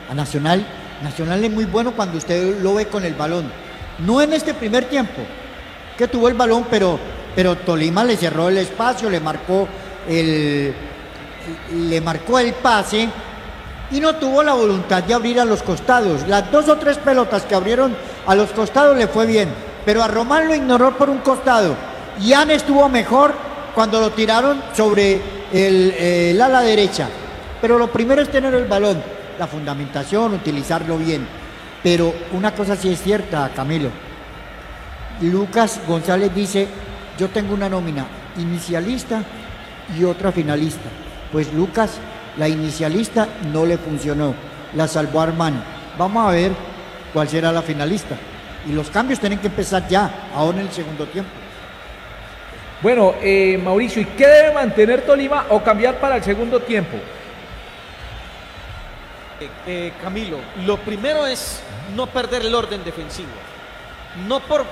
A Nacional, Nacional es muy bueno cuando usted lo ve con el balón. No en este primer tiempo, que tuvo el balón, pero Tolima le cerró el espacio, le marcó el pase y no tuvo la voluntad de abrir a los costados. Las 2 o 3 pelotas que abrieron a los costados le fue bien, pero a Román lo ignoró por un costado. Ian estuvo mejor cuando lo tiraron sobre el ala derecha. Pero lo primero es tener el balón, la fundamentación, utilizarlo bien. Pero una cosa sí es cierta, Camilo. Lucas González dice, yo tengo una nómina inicialista y otra finalista. Pues Lucas, la inicialista no le funcionó, la salvó Armani. Vamos a ver cuál será la finalista. Y los cambios tienen que empezar ya, ahora en el segundo tiempo. Bueno, Mauricio, ¿y qué debe mantener Tolima o cambiar para el segundo tiempo? Camilo, lo primero es no perder el orden defensivo. No por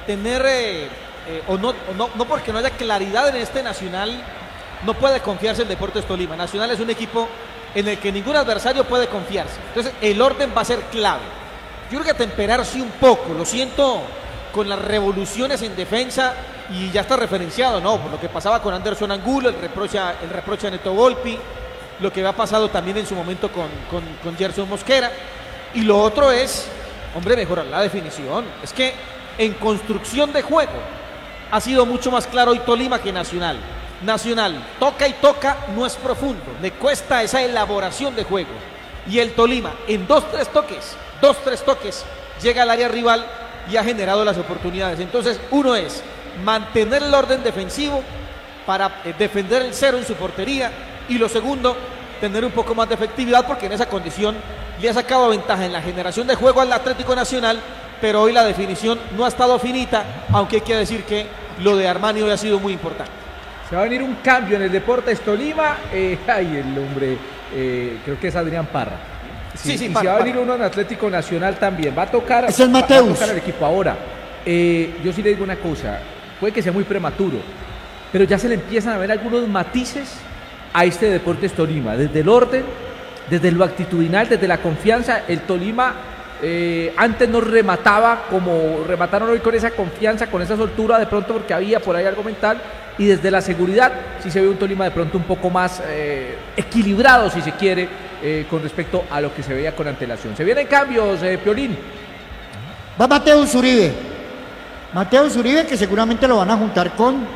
no porque no haya claridad en este Nacional, no puede confiarse el Deportes Tolima. Nacional es un equipo en el que ningún adversario puede confiarse. Entonces, el orden va a ser clave. Yo creo que temperarse un poco, lo siento, con las revoluciones en defensa, y ya está referenciado, ¿no? Por lo que pasaba con Anderson Angulo, el reproche a Neto Volpi, lo que había pasado también en su momento con Gerson Mosquera. Y lo otro es, hombre, mejorar la definición. Es que en construcción de juego ha sido mucho más claro hoy Tolima que Nacional. Nacional toca y toca, no es profundo, le cuesta esa elaboración de juego. Y el Tolima en 2-3 toques, llega al área rival y ha generado las oportunidades. Entonces, uno es mantener el orden defensivo para defender el 0 en su portería, y lo segundo, tener un poco más de efectividad, porque en esa condición le ha sacado ventaja en la generación de juego al Atlético Nacional, pero hoy la definición no ha estado finita, aunque hay que decir que lo de Armani hoy ha sido muy importante. Se va a venir un cambio en el Deportes Tolima. El hombre, creo que es Adrián Parra. Sí, y Parra, se va a venir uno en Atlético Nacional también. Va a tocar. Es el Mateus. Va a tocar el equipo ahora. Yo sí le digo una cosa. Puede que sea muy prematuro, pero ya se le empiezan a ver algunos matices a este Deportes Tolima. Desde el orden, desde lo actitudinal, desde la confianza. El Tolima antes no remataba como remataron hoy, con esa confianza, con esa soltura, de pronto porque había por ahí algo mental. Y desde la seguridad sí se ve un Tolima de pronto un poco más equilibrado, si se quiere, con respecto a lo que se veía con antelación. Se vienen cambios, Piolín. Va Mateus Uribe. Mateus Uribe, que seguramente lo van a juntar con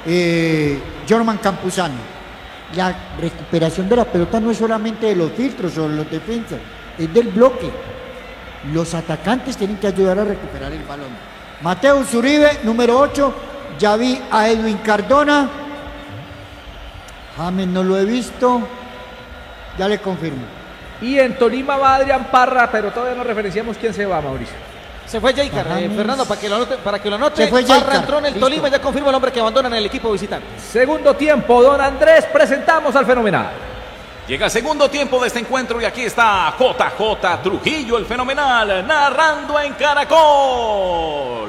Jorman Campuzano. La recuperación de la pelota no es solamente de los filtros o de los defensas, es del bloque. Los atacantes tienen que ayudar a recuperar el balón. Mateus Uribe, número 8. Ya vi a Edwin Cardona. James no lo he visto. Ya le confirmo. Y en Tolima va Adrián Parra, pero todavía no referenciamos quién se va, Mauricio. Se fue Jaicar, Fernando, para que lo anote. Se fue Parra Jaicar. entró en el Listo. Tolima, ya confirma el hombre que abandona en el equipo visitante. Segundo tiempo, don Andrés, presentamos al Fenomenal. Llega el segundo tiempo de este encuentro y aquí está JJ Trujillo, el Fenomenal, narrando en Caracol.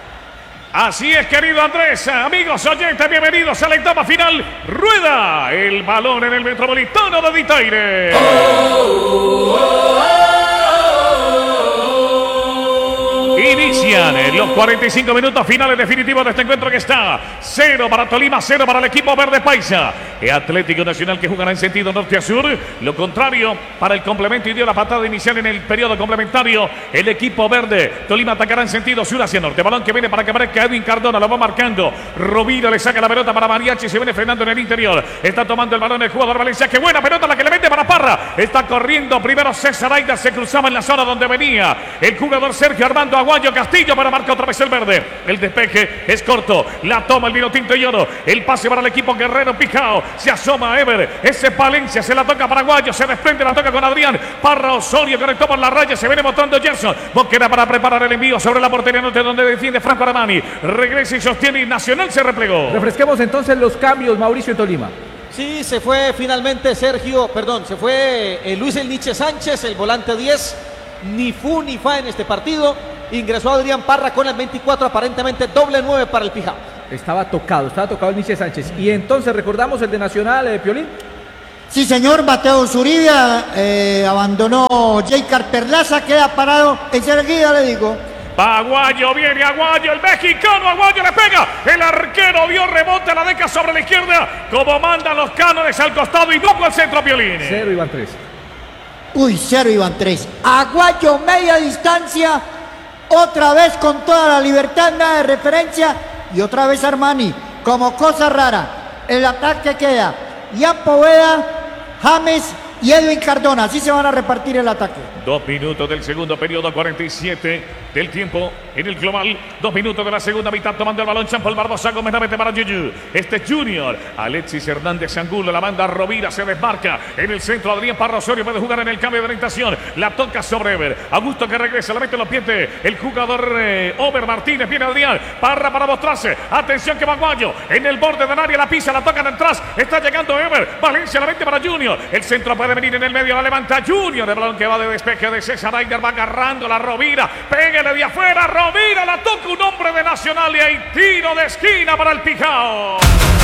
Así es, querido Andrés, amigos oyentes, bienvenidos a la etapa final. Rueda el balón en el Metropolitano de Ditaire. Inician los 45 minutos finales definitivos de este encuentro, que está 0 para Tolima, 0 para el equipo verde paisa. Atlético Nacional, que jugará en sentido norte a sur. Lo contrario para el complemento, y dio la patada inicial en el periodo complementario el equipo verde. Tolima atacará en sentido sur hacia norte. Balón que viene para que aparezca Edwin Cardona, lo va marcando. Robino le saca la pelota para Mariachi, se viene frenando en el interior. Está tomando el balón el jugador Valencia. Qué buena pelota la que le mete para Parra. Está corriendo primero César Aida, se cruzaba en la zona donde venía el jugador Sergio Armando Aguayo Castillo, para marcar otra vez el verde. El despeje es corto, la toma el vino tinto y oro. El pase para el equipo Guerrero Pijao. Se asoma Ever, ese Palencia, se la toca Paraguayo, se desprende, la toca con Adrián. Parra Osorio conectó por la raya, se viene mostrando Gerson Mosquera para preparar el envío sobre la portería norte, donde defiende Franco Armani. Regresa y sostiene, y Nacional se replegó. Refresquemos entonces los cambios, Mauricio, en Tolima. Sí, se fue finalmente se fue Luis El Nietzsche Sánchez, el volante 10. Ni fu ni fa en este partido. Ingresó Adrián Parra con el 24, aparentemente doble 9 para el Pijao. Estaba tocado el Nietzsche Sánchez. Y entonces recordamos el de Nacional, Piolín. Sí, señor, Mateo Zuribia abandonó Jaycar Perlaza, queda parado enseguida, le digo. Va Aguayo, viene Aguayo, el mexicano Aguayo le pega. El arquero dio rebote a la deca sobre la izquierda, como mandan los cánones al costado y no al centro, Piolín. 0 iban 3. Uy, 0 iban 3. Aguayo, media distancia. Otra vez con toda la libertad, nada de referencia. Y otra vez Armani, como cosa rara. El ataque queda Ian Poveda, James y Edwin Cardona. Así se van a repartir el ataque. 2 minutos del segundo periodo, 47 del tiempo en el global. 2 minutos de la segunda mitad, tomando el balón Champol Barbosa, Gómez la mete para Yuyu. Este es Junior. Alexis Hernández Angulo, la banda Rovira se desmarca. En el centro, Adrián Parra Osorio puede jugar en el cambio de orientación. La toca sobre Ever. Augusto que regresa, la mete en los pies el jugador Over Martínez. Viene Adrián Parra para mostrarse. Atención que va Aguayo. En el borde del área, la pisa, la tocan atrás. Está llegando Ever. Valencia la mete para Junior. El centro puede venir en el medio, la levanta Junior. El balón que va de despeje de César Aider, va agarrando la Rovira. Pégale de afuera, Rovira, la toca un hombre de Nacional y hay tiro de esquina para el Pijao.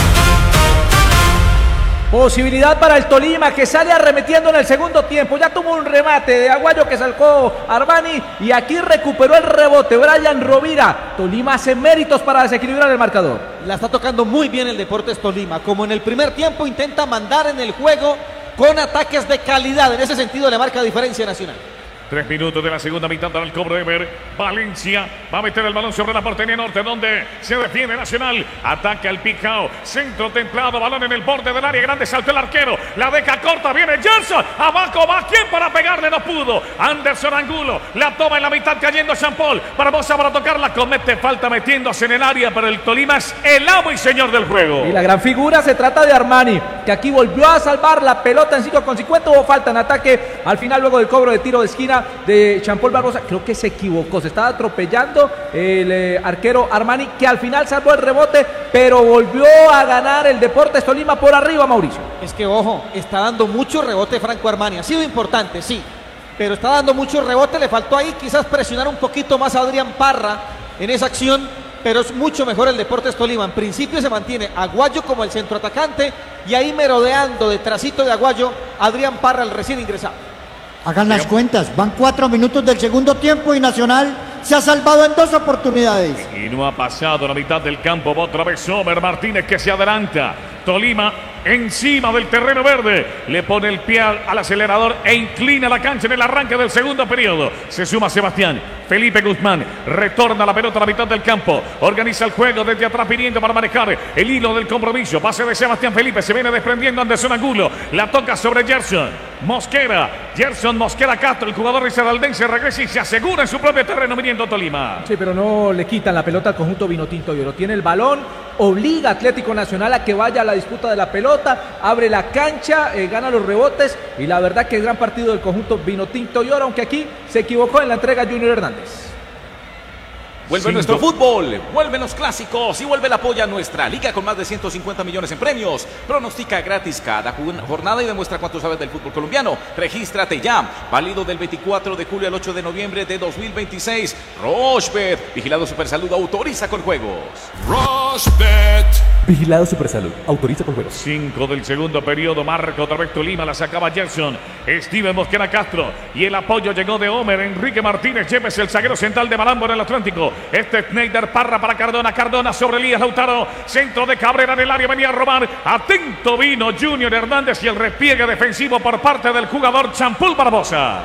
Posibilidad para el Tolima, que sale arremetiendo en el segundo tiempo. Ya tuvo un remate de Aguayo que sacó Armani y aquí recuperó el rebote Brian Rovira. Tolima hace méritos para desequilibrar el marcador. La está tocando muy bien el Deportes Tolima. Como en el primer tiempo intenta mandar en el juego con ataques de calidad. En ese sentido le marca diferencia Nacional. 3 minutos de la segunda mitad para el cobro de Ever. Valencia va a meter el balón sobre la portería norte, donde se defiende Nacional. Ataca al Picao. Centro templado, balón en el borde del área grande. Saltó el arquero. La deja corta. Viene Gerson. Abajo va. ¿Quién para pegarle? No pudo. Anderson Angulo. La toma en la mitad cayendo Champol. Barbosa para tocarla. Comete falta metiéndose en el área. Pero el Tolima es el amo y señor del juego. Y la gran figura se trata de Armani, que aquí volvió a salvar la pelota en 5-50. Hubo falta en ataque. Al final, luego del cobro de tiro de esquina de Champol Barbosa, creo que se equivocó, se estaba atropellando el arquero Armani, que al final salvó el rebote, pero volvió a ganar el Deportes Tolima por arriba, Mauricio. Es que ojo, está dando mucho rebote Franco Armani, ha sido importante, sí, pero está dando mucho rebote, le faltó ahí quizás presionar un poquito más a Adrián Parra en esa acción, pero es mucho mejor el Deportes Tolima. En principio se mantiene Aguayo como el centroatacante y ahí merodeando detrásito de Aguayo Adrián Parra, el recién ingresado. Hagan las cuentas, van 4 minutos del segundo tiempo y Nacional se ha salvado en 2 oportunidades. Y no ha pasado la mitad del campo. Otra vez Somer Martínez que se adelanta. Tolima encima del terreno verde. Le pone el pie al acelerador e inclina la cancha en el arranque del segundo periodo. Se suma Sebastián. Felipe Guzmán retorna la pelota a la mitad del campo. Organiza el juego desde atrás viniendo para manejar el hilo del compromiso. Pase de Sebastián Felipe. Se viene desprendiendo Anderson Angulo. La toca sobre Gerson Mosquera. Gerson Mosquera Castro, el jugador risaraldense, regresa y se asegura en su propio terreno viniendo Tolima. Sí, pero no le quitan la pelota al conjunto Vinotinto y Oro. Tiene el balón, obliga a Atlético Nacional a que vaya a la disputa de la pelota, abre la cancha, gana los rebotes y la verdad que es gran partido del conjunto Vinotinto y Oro, aunque aquí se equivocó en la entrega Junior Hernández. Vuelve nuestro fútbol, vuelven los clásicos y vuelve el apoyo a nuestra liga con más de 150 millones en premios. Pronostica gratis cada jornada y demuestra cuánto sabes del fútbol colombiano. Regístrate ya, válido del 24 de julio al 8 de noviembre de 2026. Rochebet, Vigilado Supersalud, autoriza con juegos. Rochebet. Vigilado Supersalud, autoriza con juegos. 5 del segundo periodo, marca otra vez Tolima, la sacaba Gerson, Steven Mosquera Castro y el apoyo llegó de Homer, Enrique Martínez Yepes, el zaguero central de Malambo en el Atlántico. Este es Neider Parra para Cardona, Cardona sobre Elías Lautaro, centro de Cabrera en el área, venía a robar, atento vino Junior Hernández y el repliegue defensivo por parte del jugador Champol Barbosa.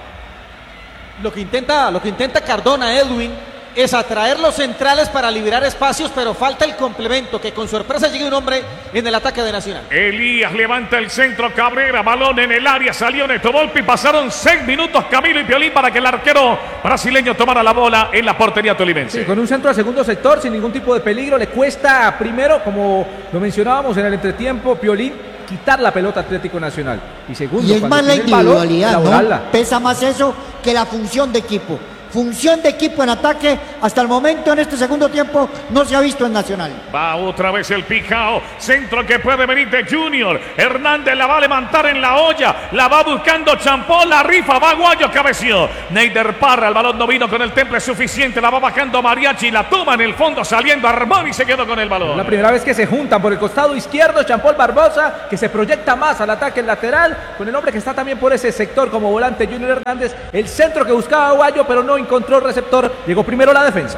Lo que intenta Cardona, Edwin, es atraer los centrales para liberar espacios, pero falta el complemento, que con sorpresa llegue un hombre en el ataque de Nacional. Elías levanta el centro, Cabrera, balón en el área, salió Neto Volpi, pasaron 6 minutos Camilo y Piolín para que el arquero brasileño tomara la bola en la portería tolimense. Sí, con un centro al segundo sector, sin ningún tipo de peligro, le cuesta primero, como lo mencionábamos en el entretiempo, Piolín, quitar la pelota Atlético Nacional. Y segundo, y es más la individualidad, balón, ¿no? Pesa más eso que la función de equipo. función de equipo en ataque, hasta el momento en este segundo tiempo no se ha visto en Nacional. Va otra vez el Pijao, centro que puede venir de Junior. Hernández la va a levantar en la olla, la va buscando Champol, la rifa, va Guayo, cabeció. Neider Parra, el balón no vino con el temple suficiente, la va bajando Mariachi, la toma en el fondo saliendo Armón y se quedó con el balón. La primera vez que se juntan por el costado izquierdo, Champol Barbosa, que se proyecta más al ataque lateral, con el hombre que está también por ese sector como volante, Junior Hernández, el centro que buscaba Guayo, pero no encontró receptor, llegó primero la defensa.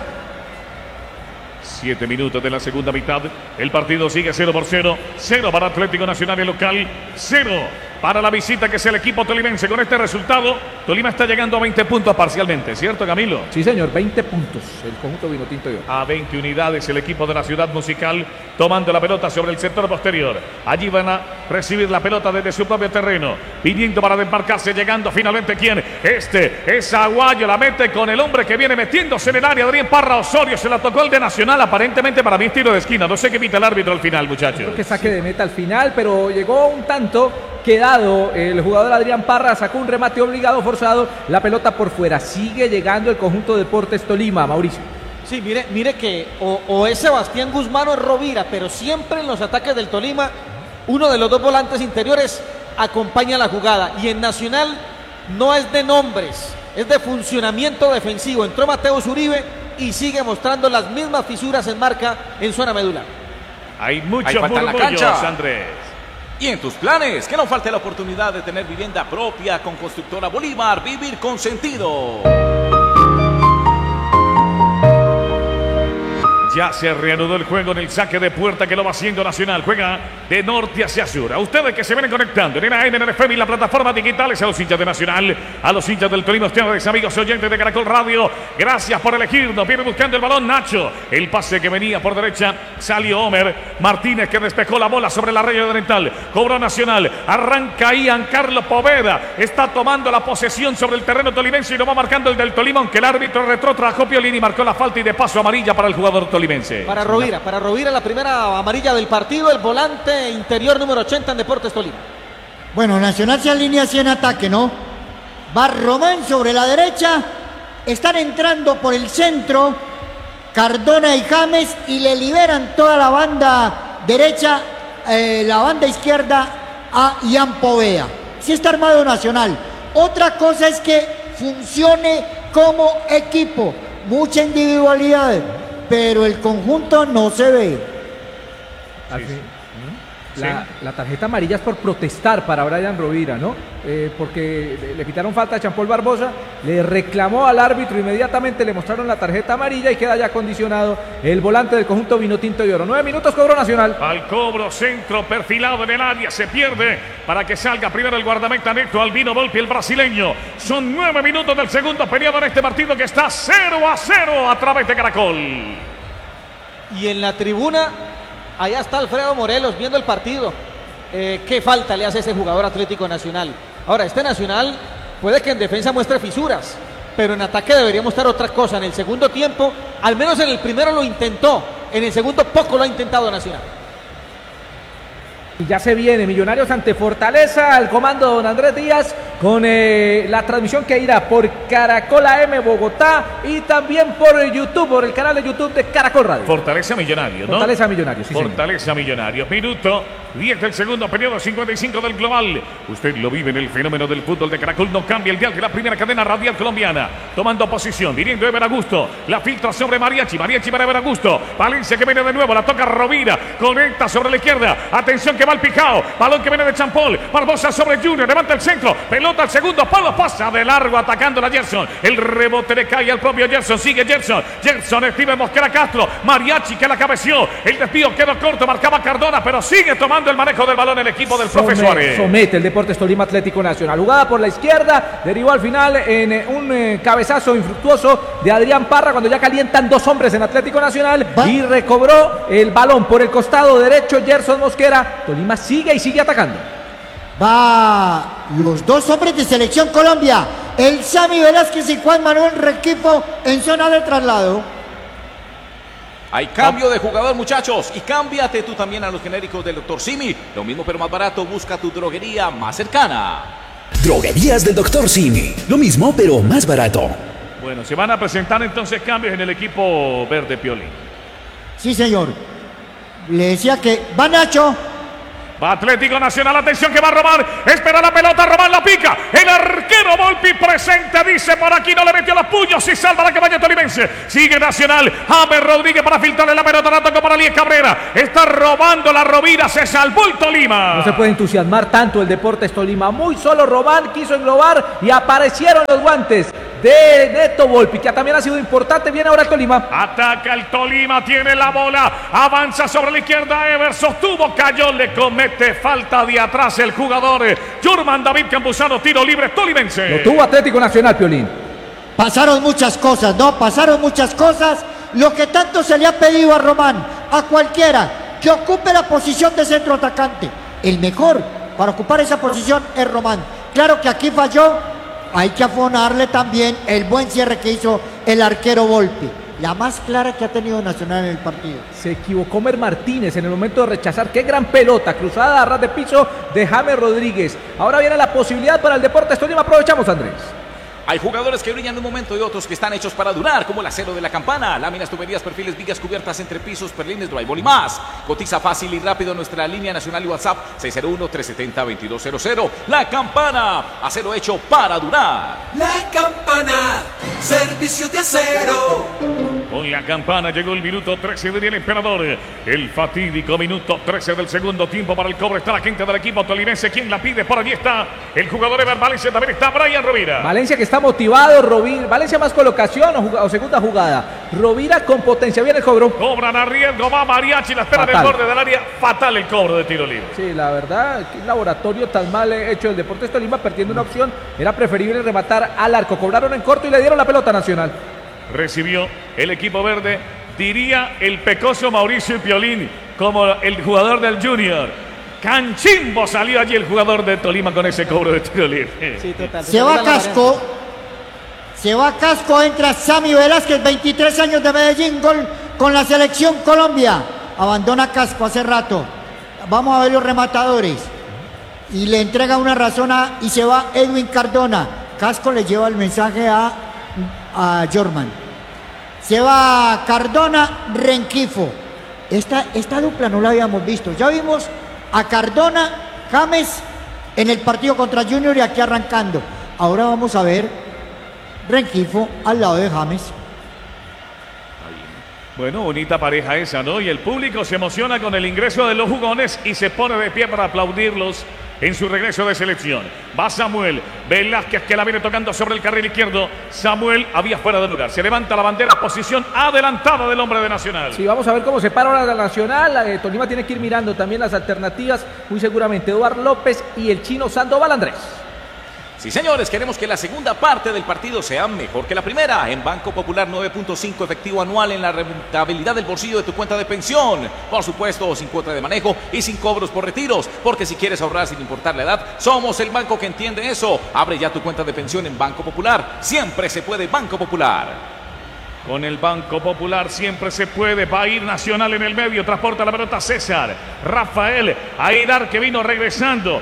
7 minutos de la segunda mitad. El partido sigue 0-0. 0 para Atlético Nacional, el local. 0 para la visita, que es el equipo tolimense. Con este resultado, Tolima está llegando a 20 puntos parcialmente, ¿cierto, Camilo? Sí, señor, 20 puntos. El conjunto Vinotinto y Oro. A 20 unidades el equipo de la Ciudad Musical, tomando la pelota sobre el sector posterior. Allí van a recibir la pelota desde su propio terreno, viniendo para desmarcarse, llegando finalmente ¿quién? Este es Aguayo, la mete con el hombre que viene metiéndose en el área, Adrián Parra Osorio, se la tocó el de Nacional, aparentemente para mí es tiro de esquina, no sé qué pita el árbitro al final, muchachos. Creo que saque de meta al final, pero llegó un tanto quedado, el jugador Adrián Parra sacó un remate obligado, forzado, la pelota por fuera, sigue llegando el conjunto Deportes Tolima, Mauricio. Sí, mire que o es Sebastián Guzmán o es Rovira, pero siempre en los ataques del Tolima, uno de los dos volantes interiores acompaña la jugada. Y en Nacional no es de nombres, es de funcionamiento defensivo. Entró Mateus Uribe y sigue mostrando las mismas fisuras en marca en zona medular. Hay muchos falta en la murmullos, cancha, Andrés. Y en tus planes, que no falte la oportunidad de tener vivienda propia con Constructora Bolívar, vivir con sentido. Ya se reanudó el juego en el saque de puerta que lo va haciendo Nacional. Juega de norte hacia sur. A ustedes que se vienen conectando en AM, en el FM y las plataformas digitales, a los hinchas de Nacional, a los hinchas del Tolima, ustedes amigos oyentes de Caracol Radio, gracias por elegirnos. Viene buscando el balón Nacho. El pase que venía por derecha, salió Homer Martínez, que despejó la bola sobre la raya oriental. Cobró Nacional. Arranca Ian Carlos Poveda. Está tomando la posesión sobre el terreno tolimense y lo va marcando el del Tolima, aunque el árbitro retrotrajo Piolini y marcó la falta y de paso amarilla para el jugador tolimense. Para Rovira la primera amarilla del partido, el volante interior número 80 en Deportes Tolima. Bueno, Nacional se alinea así en ataque, ¿no? Va Román sobre la derecha, están entrando por el centro Cardona y James y le liberan toda la banda derecha, la banda izquierda a Ian Poveda. Sí está armado Nacional. Otra cosa es que funcione como equipo, mucha individualidad, pero el conjunto no se ve. La tarjeta amarilla es por protestar para Brian Rovira, ¿no? Porque le quitaron falta a Champol Barbosa, le reclamó al árbitro, inmediatamente le mostraron la tarjeta amarilla y queda ya condicionado el volante del conjunto Vinotinto y Oro. 9 minutos cobró Nacional. Al cobro, centro perfilado en el área, se pierde para que salga primero el guardameta Neto Albino Volpi, el brasileño. Son 9 minutos del segundo periodo en este partido que está 0-0 a través de Caracol. Y en la tribuna, allá está Alfredo Morelos viendo el partido. ¿Qué falta le hace ese jugador Atlético Nacional? Ahora, este Nacional puede que en defensa muestre fisuras, pero en ataque debería mostrar otra cosa. En el segundo tiempo, al menos en el primero lo intentó, en el segundo poco lo ha intentado Nacional. Y ya se viene Millonarios ante Fortaleza, al comando don Andrés Díaz, con la transmisión que irá por Caracol AM Bogotá y también por YouTube, por el canal de YouTube de Caracol Radio. Fortaleza Millonarios, ¿no? Fortaleza Millonarios, sí, Fortaleza Millonarios. Minuto 10 del segundo periodo, 55 del global. Usted lo vive en el fenómeno del fútbol de Caracol. No cambia el dial de la primera cadena radial colombiana. Tomando posición, viniendo Ever Augusto. La filtra sobre Mariachi. Mariachi para Ever Augusto. Valencia que viene de nuevo. La toca Rovira. Conecta sobre la izquierda. Atención que va el Pijao. Balón que viene de Champol. Barbosa sobre Junior. Levanta el centro. Pelota al segundo palo. Pasa de largo atacando a Gerson. El rebote le cae al propio Gerson. Sigue Gerson. Gerson, Steven Mosquera Castro. Mariachi que la cabeció. El desvío quedó corto. Marcaba Cardona, pero sigue tomando el manejo del balón el equipo del profe Suárez. Somete el Deportes Tolima Atlético Nacional. Jugada por la izquierda, derivó al final en un cabezazo infructuoso de Adrián Parra cuando ya calientan dos hombres en Atlético Nacional y recobró el balón por el costado derecho Gerson Mosquera. Tolima sigue y sigue atacando. Va los dos hombres de Selección Colombia, el Sammy Velázquez y Juan Manuel Requifo en zona de traslado. Hay cambio de jugador, muchachos, y cámbiate tú también a los genéricos del Dr. Simi. Lo mismo pero más barato, busca tu droguería más cercana. Droguerías del Dr. Simi. Lo mismo pero más barato. Bueno, se van a presentar entonces cambios en el equipo verde, Piolín. Sí, señor. Le decía que va Nacho. Va Atlético Nacional, atención que va a Román, espera la pelota, Román la pica, el arquero Volpi presente, dice por aquí, no le metió los puños y salva la cabaña tolimense, sigue Nacional, James Rodríguez para filtrarle la pelota, la tocó para Elías Cabrera, está robando la Rovira, se salvó el Tolima. No se puede entusiasmar tanto el Deportes Tolima, muy solo Román quiso englobar y aparecieron los guantes de Neto Volpi, que también ha sido importante, viene ahora el Tolima. Ataca el Tolima, tiene la bola, avanza sobre la izquierda, Ever sostuvo, cayó, le comete falta de atrás el jugador Jurman David Campuzano, tiro libre tolimense. Lo tuvo Atlético Nacional, Piolín. Pasaron muchas cosas, ¿no? Pasaron muchas cosas. Lo que tanto se le ha pedido a Román, a cualquiera, que ocupe la posición de centro atacante. El mejor para ocupar esa posición es Román. Claro que aquí falló. Hay que afonarle también el buen cierre que hizo el arquero Volpi. La más clara que ha tenido Nacional en el partido. Se equivocó Mer Martínez en el momento de rechazar. Qué gran pelota, cruzada a ras de piso de James Rodríguez. Ahora viene la posibilidad para el Deportes Tolima. Aprovechamos, Andrés. Hay jugadores que brillan en un momento y otros que están hechos para durar, como el acero de la campana, láminas, tuberías, perfiles, vigas, cubiertas, entrepisos, perlines, drywall y más. Cotiza fácil y rápido en nuestra línea nacional y WhatsApp 601-370-2200. La Campana, acero hecho para durar. La Campana, servicio de acero. Con la Campana llegó el minuto 13 del Emperador. El fatídico minuto 13 del segundo tiempo para el cobro. Está la gente del equipo tolimense. ¿Quién la pide? Por allí está el jugador Ever Valencia. También está Brian Rovira. Valencia que está motivado. Valencia más colocación o segunda jugada. Rovira con potencia. Viene el cobro. Cobran a riesgo. Va Mariachi. La espera del borde del área. Fatal el cobro de tiro libre. Sí, la verdad, qué laboratorio tan mal hecho el Deportes Tolima, perdiendo una opción. Era preferible rematar al arco. Cobraron en corto y le dieron la pelota a Nacional. Recibió el equipo verde, diría el pecoso Mauricio Piolín, como el jugador del Junior. Canchimbo salió allí el jugador de Tolima con ese cobro de tiro libre. Sí, total. Se va Casco. Se va Casco, entra Sammy Velázquez, 23 años de Medellín, gol con la selección Colombia. Abandona Casco hace rato. Vamos a ver los rematadores. Y le entrega una razón y se va Edwin Cardona. Casco le lleva el mensaje a Jorman. Se va Cardona, Renquifo. Esta dupla no la habíamos visto. Ya vimos a Cardona, James en el partido contra Junior y aquí arrancando. Ahora vamos a ver Renquifo al lado de James. Bueno, bonita pareja esa, ¿no? Y el público se emociona con el ingreso de los jugones y se pone de pie para aplaudirlos en su regreso de selección. Va Samuel Velázquez, que la viene tocando sobre el carril izquierdo. Samuel había fuera de lugar. Se levanta la bandera, posición adelantada del hombre de Nacional. Sí, vamos a ver cómo se para ahora la Nacional. Tolima tiene que ir mirando también las alternativas. Muy seguramente Eduardo López y el chino Sandoval. Andrés. Sí, señores, queremos que la segunda parte del partido sea mejor que la primera. En Banco Popular 9.5 efectivo anual en la rentabilidad del bolsillo de tu cuenta de pensión. Por supuesto, sin cuota de manejo y sin cobros por retiros. Porque si quieres ahorrar sin importar la edad, somos el banco que entiende eso. Abre ya tu cuenta de pensión en Banco Popular. Siempre se puede Banco Popular. Con el Banco Popular siempre se puede. Va a ir Nacional en el medio. Transporta la pelota César. Rafael Aidar, que vino regresando.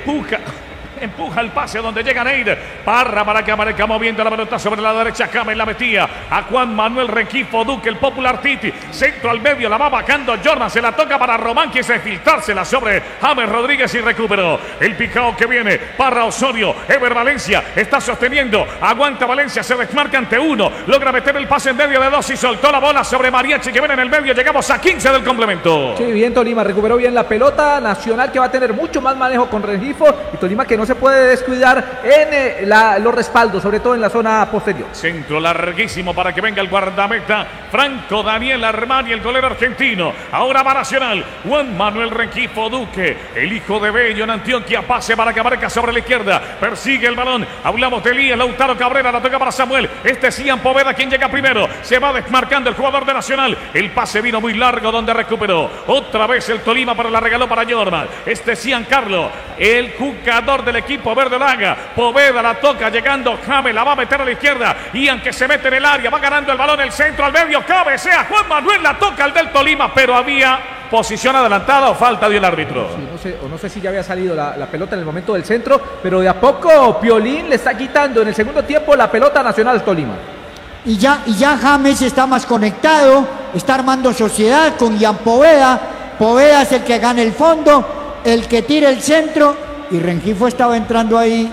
Empuja el pase donde llega Neider. Parra para que aparezca moviendo la pelota sobre la derecha. James la metía a Juan Manuel Renquifo Duque, el Popular Titi. Centro al medio, la va vacando Jordan. Se la toca para Román, quise filtrársela sobre James Rodríguez y recuperó. El picao que viene para Osorio. Ever Valencia está sosteniendo. Aguanta Valencia, se desmarca ante uno. Logra meter el pase en medio de dos y soltó la bola sobre Mariachi que viene en el medio. Llegamos a 15 del complemento. Sí, bien Tolima, recuperó bien la pelota. Nacional que va a tener mucho más manejo con Renquifo y Tolima que no se puede descuidar en los respaldos, sobre todo en la zona posterior. Centro larguísimo para que venga el guardameta Franco Daniel Armani, el golero argentino. Ahora va Nacional. Juan Manuel Renquifo Duque, el hijo de Bello en Antioquia. Pase para que aparezca sobre la izquierda. Persigue el balón. Hablamos de Elías Lautaro Cabrera. La toca para Samuel. Cian Poveda quien llega primero. Se va desmarcando el jugador de Nacional. El pase vino muy largo donde recuperó. Otra vez el Tolima, pero la regaló para Jorman. Cian Carlos, el jugador del equipo verde Laga. Poveda la toca llegando James, la va a meter a la izquierda. Ian que se mete en el área, va ganando el balón, el centro al medio, cabecea Juan Manuel, la toca el del Tolima, pero había posición adelantada o falta de el árbitro. Sí, no sé si ya había salido la pelota en el momento del centro, pero de a poco Piolín le está quitando en el segundo tiempo la pelota Nacional al Tolima. Y ya James está más conectado, está armando sociedad con Ian Poveda. Poveda es el que gana el fondo, el que tira el centro, y Rengifo estaba entrando ahí,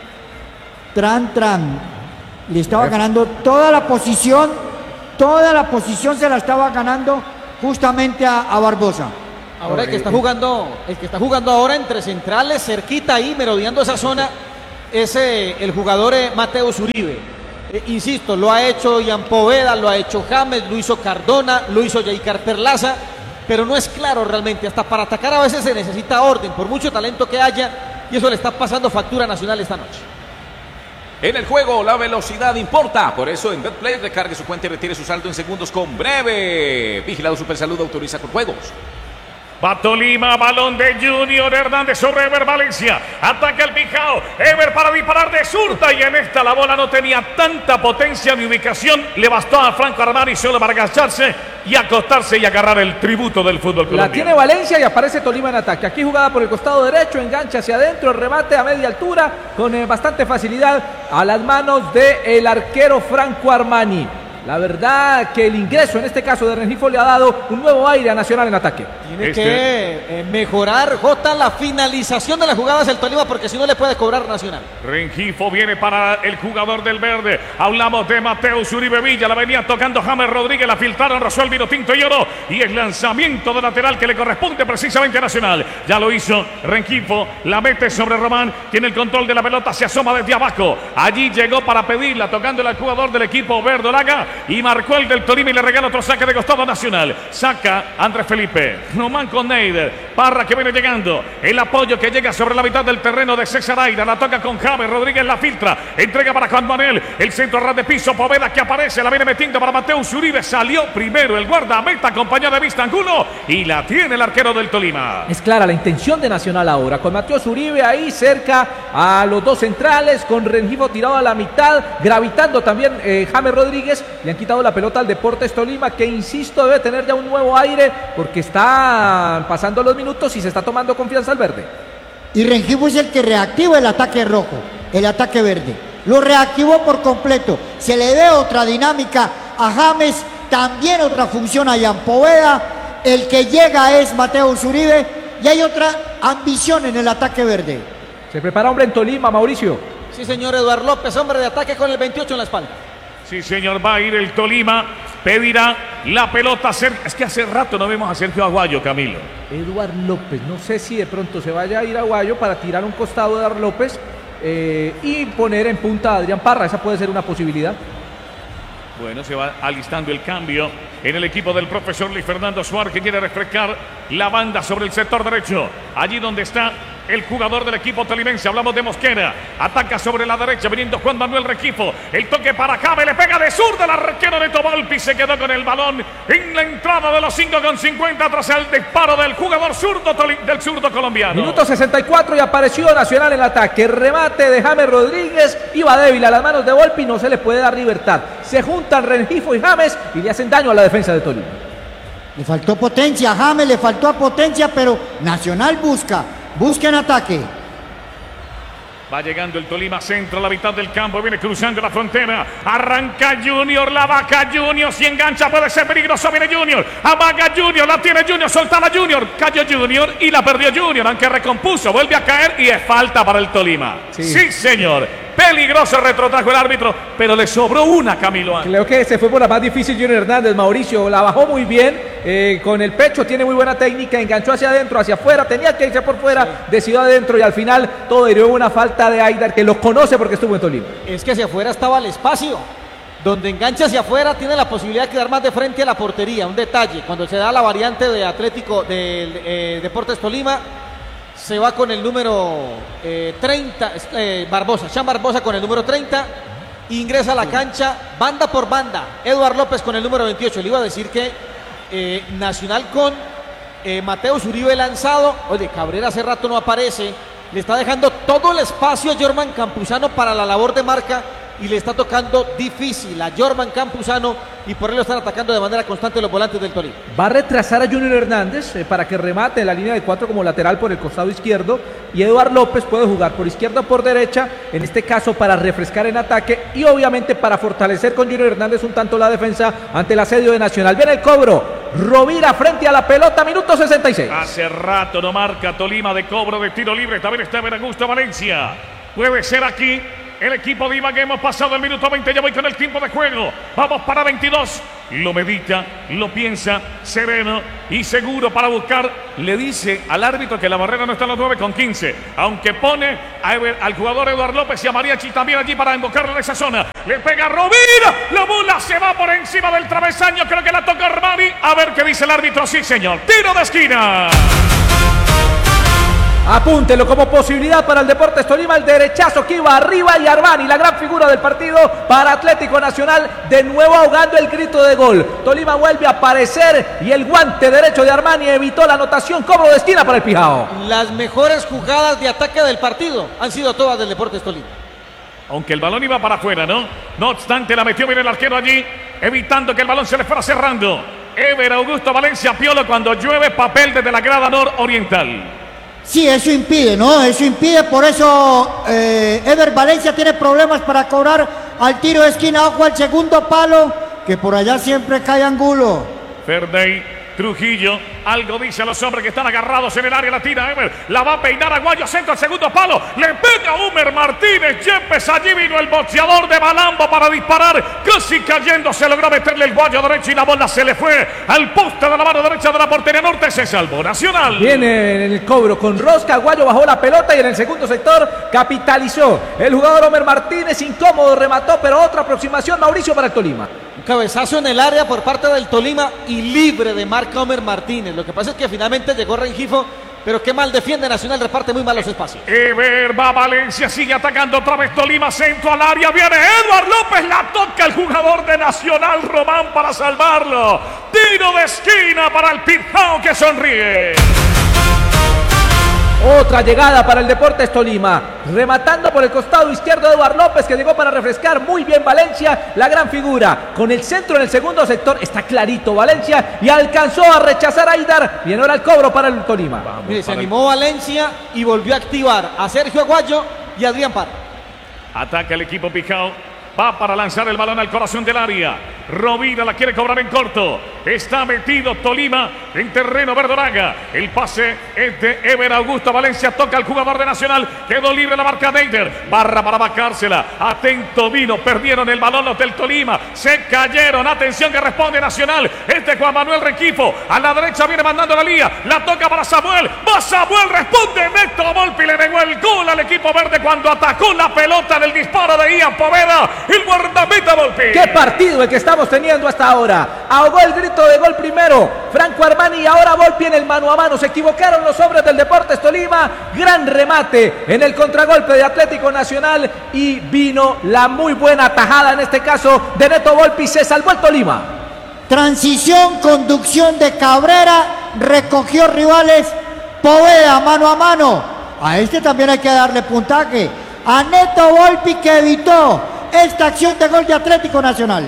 le estaba ganando toda la posición se la estaba ganando justamente a Barbosa. Ahora el que está jugando ahora entre centrales, cerquita ahí, merodeando esa zona, es el jugador Mateus Uribe. Insisto, lo ha hecho Ian Poveda, lo ha hecho James, lo hizo Cardona, lo hizo Jaicar Perlaza, pero no es claro realmente. Hasta para atacar a veces se necesita orden, por mucho talento que haya, y eso le está pasando factura a Nacional esta noche. En el juego la velocidad importa, por eso en BetPlay recargue su cuenta y retire su saldo en segundos con Breve. Vigilado Supersalud, autoriza con juegos. Va Tolima, balón de Junior Hernández sobre Ever Valencia. Ataca el Pijao. Ever para disparar de zurda. Y en esta la bola no tenía tanta potencia ni ubicación. Le bastó a Franco Armani solo para agacharse y acostarse y agarrar el tributo del fútbol colombiano. La tiene Valencia y aparece Tolima en ataque. Aquí jugada por el costado derecho, engancha hacia adentro, remate a media altura con bastante facilidad a las manos del arquero Franco Armani. La verdad que el ingreso en este caso de Rengifo le ha dado un nuevo aire a Nacional en ataque. Tiene que mejorar, Jota, la finalización de las jugadas del Tolima, porque si no le puede cobrar Nacional. Rengifo viene para el jugador del verde. Hablamos de Mateus Uribe Villa. La venía tocando James Rodríguez. La filtraron, rozó el vino tinto y oro. Y el lanzamiento de lateral que le corresponde precisamente a Nacional. Ya lo hizo Rengifo. La mete sobre Román. Tiene el control de la pelota. Se asoma desde abajo. Allí llegó para pedirla, tocándole al jugador del equipo verdolaga. Y marcó el del Tolima y le regala otro saque de costado Nacional. Saca Andrés Felipe. Román con Neider. Parra que viene llegando. El apoyo que llega sobre la mitad del terreno de César Aira. La toca con James Rodríguez. La filtra. Entrega para Juan Manuel. El centro ras de piso. Poveda que aparece. La viene metiendo para Mateus Uribe. Salió primero el guardameta acompañado de Vistangulo. Y la tiene el arquero del Tolima. Es clara la intención de Nacional ahora. Con Mateus Uribe ahí cerca a los dos centrales. Con Rengifo tirado a la mitad. Gravitando también James Rodríguez. Le han quitado la pelota al Deportes Tolima, que insisto debe tener ya un nuevo aire porque están pasando los minutos y se está tomando confianza al verde. Y Rengifo es el que reactiva el ataque rojo, el ataque verde. Lo reactivó por completo. Se le dé otra dinámica a James, también otra función a Ian Poveda. El que llega es Mateus Uribe y hay otra ambición en el ataque verde. Se prepara hombre en Tolima, Mauricio. Sí, señor Eduardo López, hombre de ataque con el 28 en la espalda. Sí, señor, va a ir el Tolima, pedirá la pelota. Es que hace rato no vemos a Sergio Aguayo, Camilo. Eduardo López, no sé si de pronto se vaya a ir Aguayo para tirar un costado de Eduardo López y poner en punta a Adrián Parra. Esa puede ser una posibilidad. Bueno, se va alistando el cambio en el equipo del profesor Luis Fernando Suárez, que quiere refrescar la banda sobre el sector derecho. Allí donde está el jugador del equipo tolimense. Hablamos de Mosquera. Ataca sobre la derecha, viniendo Juan Manuel Rengifo. El toque para James, le pega de zurda. El arquero Neto Volpi se quedó con el balón en la entrada de los 5,50 tras el disparo del jugador del zurdo colombiano. Minuto 64 y apareció Nacional en el ataque. Remate de James Rodríguez. Iba débil a las manos de Volpi, no se le puede dar libertad. Se juntan Rengifo y James y le hacen daño a la defensa de Tolima. Le faltó potencia a James, le faltó potencia, pero Nacional busca en ataque. Va llegando el Tolima, centro a la mitad del campo, viene cruzando la frontera, arranca Junior, la vaca Junior, si engancha puede ser peligroso, viene Junior, amaga Junior, la tiene Junior, soltala Junior, cayó Junior y la perdió Junior, aunque recompuso, vuelve a caer y es falta para el Tolima. Sí, señor. Peligroso retrotrajo el árbitro, pero le sobró una, Camilo. Creo que se fue por la más difícil Junior Hernández, Mauricio. La bajó muy bien, con el pecho, tiene muy buena técnica, enganchó hacia adentro, hacia afuera, tenía que irse por fuera, decidió adentro y al final todo derivó una falta de Aidar, que lo conoce porque estuvo en Tolima. Es que hacia afuera estaba el espacio. Donde engancha hacia afuera tiene la posibilidad de quedar más de frente a la portería. Un detalle, cuando se da la variante de Atlético del Deportes Tolima, se va con el número 30, Barbosa, Sean Barbosa con el número 30, ingresa a la cancha, banda por banda, Eduardo López con el número 28. Le iba a decir que Nacional con Mateus Uribe lanzado, oye, Cabrera hace rato no aparece, le está dejando todo el espacio a Jorman Campuzano para la labor de marca, y le está tocando difícil a Jorman Campuzano y por él lo están atacando de manera constante los volantes del Tolima. Va a retrasar a Junior Hernández para que remate en la línea de 4 como lateral por el costado izquierdo y Eduard López puede jugar por izquierda o por derecha, en este caso para refrescar en ataque y obviamente para fortalecer con Junior Hernández un tanto la defensa ante el asedio de Nacional. Viene el cobro, Rovira frente a la pelota, minuto 66. Hace rato no marca Tolima de cobro de tiro libre, también está Augusto Valencia. Puede ser aquí el equipo de Ibagué. Hemos pasado el minuto 20, ya voy con el tiempo de juego. Vamos para 22. Lo medita, lo piensa, sereno y seguro para buscar. Le dice al árbitro que la barrera no está en los 9,15. Aunque pone al jugador Eduard López y a Mariachi también allí para invocarlo en esa zona. Le pega Rovira, la bola se va por encima del travesaño. Creo que la toca Armani. A ver qué dice el árbitro. Sí, señor. Tiro de esquina. Apúntelo como posibilidad para el Deportes Tolima, el derechazo que iba arriba y Armani, la gran figura del partido para Atlético Nacional, de nuevo ahogando el grito de gol. Tolima vuelve a aparecer y el guante derecho de Armani evitó la anotación, cobro de esquina para el Pijao. Las mejores jugadas de ataque del partido han sido todas del Deportes Tolima. Aunque el balón iba para afuera, ¿no? No obstante, la metió bien el arquero allí, evitando que el balón se le fuera cerrando. Ever Augusto Valencia Piolo cuando llueve papel desde la grada nororiental. Sí, eso impide, ¿no? Eso impide, por eso Ever Valencia tiene problemas para cobrar al tiro de esquina. Ojo al segundo palo, que por allá siempre cae Angulo. Ferdey, Trujillo, algo dice a los hombres que están agarrados en el área, la tira Ever, la va a peinar Aguayo, centro al segundo palo, le pega Homer Martínez, Yepes, allí vino el boxeador de Malambo para disparar, casi cayendo, se logró meterle el guayo derecho y la bola se le fue al poste de la mano derecha de la portería norte, se salvó Nacional. Viene en el cobro con rosca, Aguayo bajó la pelota y en el segundo sector capitalizó el jugador Homer Martínez, incómodo, remató, pero otra aproximación, Mauricio, para el Tolima. Un cabezazo en el área por parte del Tolima y libre de marca Homer Martínez. Lo que pasa es que finalmente llegó Rengifo, pero qué mal defiende Nacional, reparte muy mal los espacios. Ever va Valencia, sigue atacando otra vez Tolima, centro al área, viene Eduard López, la toca el jugador de Nacional, Román, para salvarlo. Tiro de esquina para el Pijao que sonríe. Otra llegada para el Deportes Tolima, rematando por el costado izquierdo de Eduard López, que llegó para refrescar muy bien Valencia, la gran figura, con el centro en el segundo sector, está clarito Valencia y alcanzó a rechazar a Aidar, y ahora el cobro para el Tolima. Mire, se animó Valencia y volvió a activar a Sergio Aguayo y Adrián Parra. Ataca el equipo Pijao, va para lanzar el balón al corazón del área. Rovira la quiere cobrar en corto. Está metido Tolima en terreno Verdoraga. El pase es de Ever Augusto Valencia. Toca al jugador de Nacional. Quedó libre la marca Deider. Barra para bajársela. Atento vino. Perdieron el balón los del Tolima. Se cayeron. Atención que responde Nacional. Este Juan Manuel Rengifo. A la derecha viene mandando la lía. La toca para Samuel. Va Samuel. Responde Neto Volpi. Le negó el gol al equipo verde cuando atacó la pelota del disparo de Ian Poveda. El guardameta Volpi. ¡Qué partido el que estamos teniendo hasta ahora! Ahogó el grito de gol primero Franco Armani y ahora Volpi en el mano a mano. Se equivocaron los hombres del Deportes Tolima. Gran remate en el contragolpe de Atlético Nacional y vino la muy buena tajada en este caso de Neto Volpi. Se salvó el Tolima. Transición, conducción de Cabrera, recogió rivales, Poveda mano a mano. A este también hay que darle puntaje. A Neto Volpi, que evitó esta acción de gol de Atlético Nacional.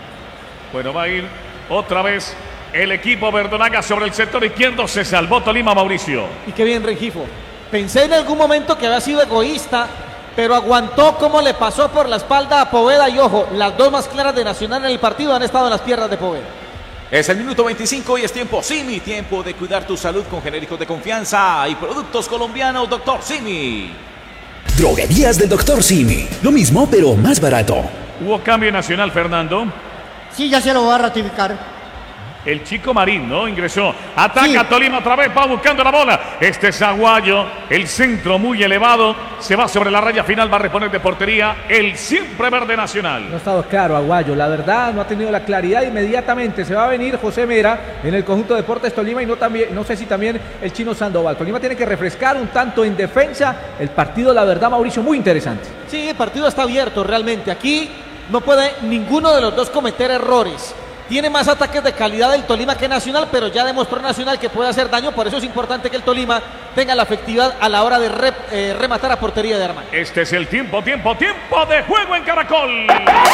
Bueno, va a ir otra vez el equipo Verdonaga sobre el sector izquierdo. Se salvó Tolima, Mauricio. Y qué bien Rengifo. Pensé en algún momento que había sido egoísta, pero aguantó como le pasó por la espalda a Poveda. Y ojo, las dos más claras de Nacional en el partido han estado en las piernas de Poveda. Es el minuto 25 y es tiempo Simi, tiempo de cuidar tu salud con genéricos de confianza y productos colombianos Dr. Simi. Droguerías del Dr. Simi. Lo mismo, pero más barato. Hubo cambio Nacional, Fernando. Sí, ya se lo va a ratificar. El Chico Marín, ¿no? Ingresó. Ataca Sí. Tolima otra vez, va buscando la bola. Este es Aguayo, el centro muy elevado. Se va sobre la raya final, va a reponer de portería el siempre verde Nacional. No ha estado claro Aguayo, la verdad no ha tenido la claridad. Inmediatamente se va a venir José Mera en el conjunto de Deportes Tolima y no sé si también el Chino Sandoval. Tolima tiene que refrescar un tanto en defensa. El partido, la verdad, Mauricio, muy interesante. Sí, el partido está abierto realmente. Aquí no puede ninguno de los dos cometer errores. Tiene más ataques de calidad el Tolima que Nacional, pero ya demostró Nacional que puede hacer daño. Por eso es importante que el Tolima tenga la efectividad a la hora de rematar a portería de Armani. Este es el tiempo de juego en Caracol.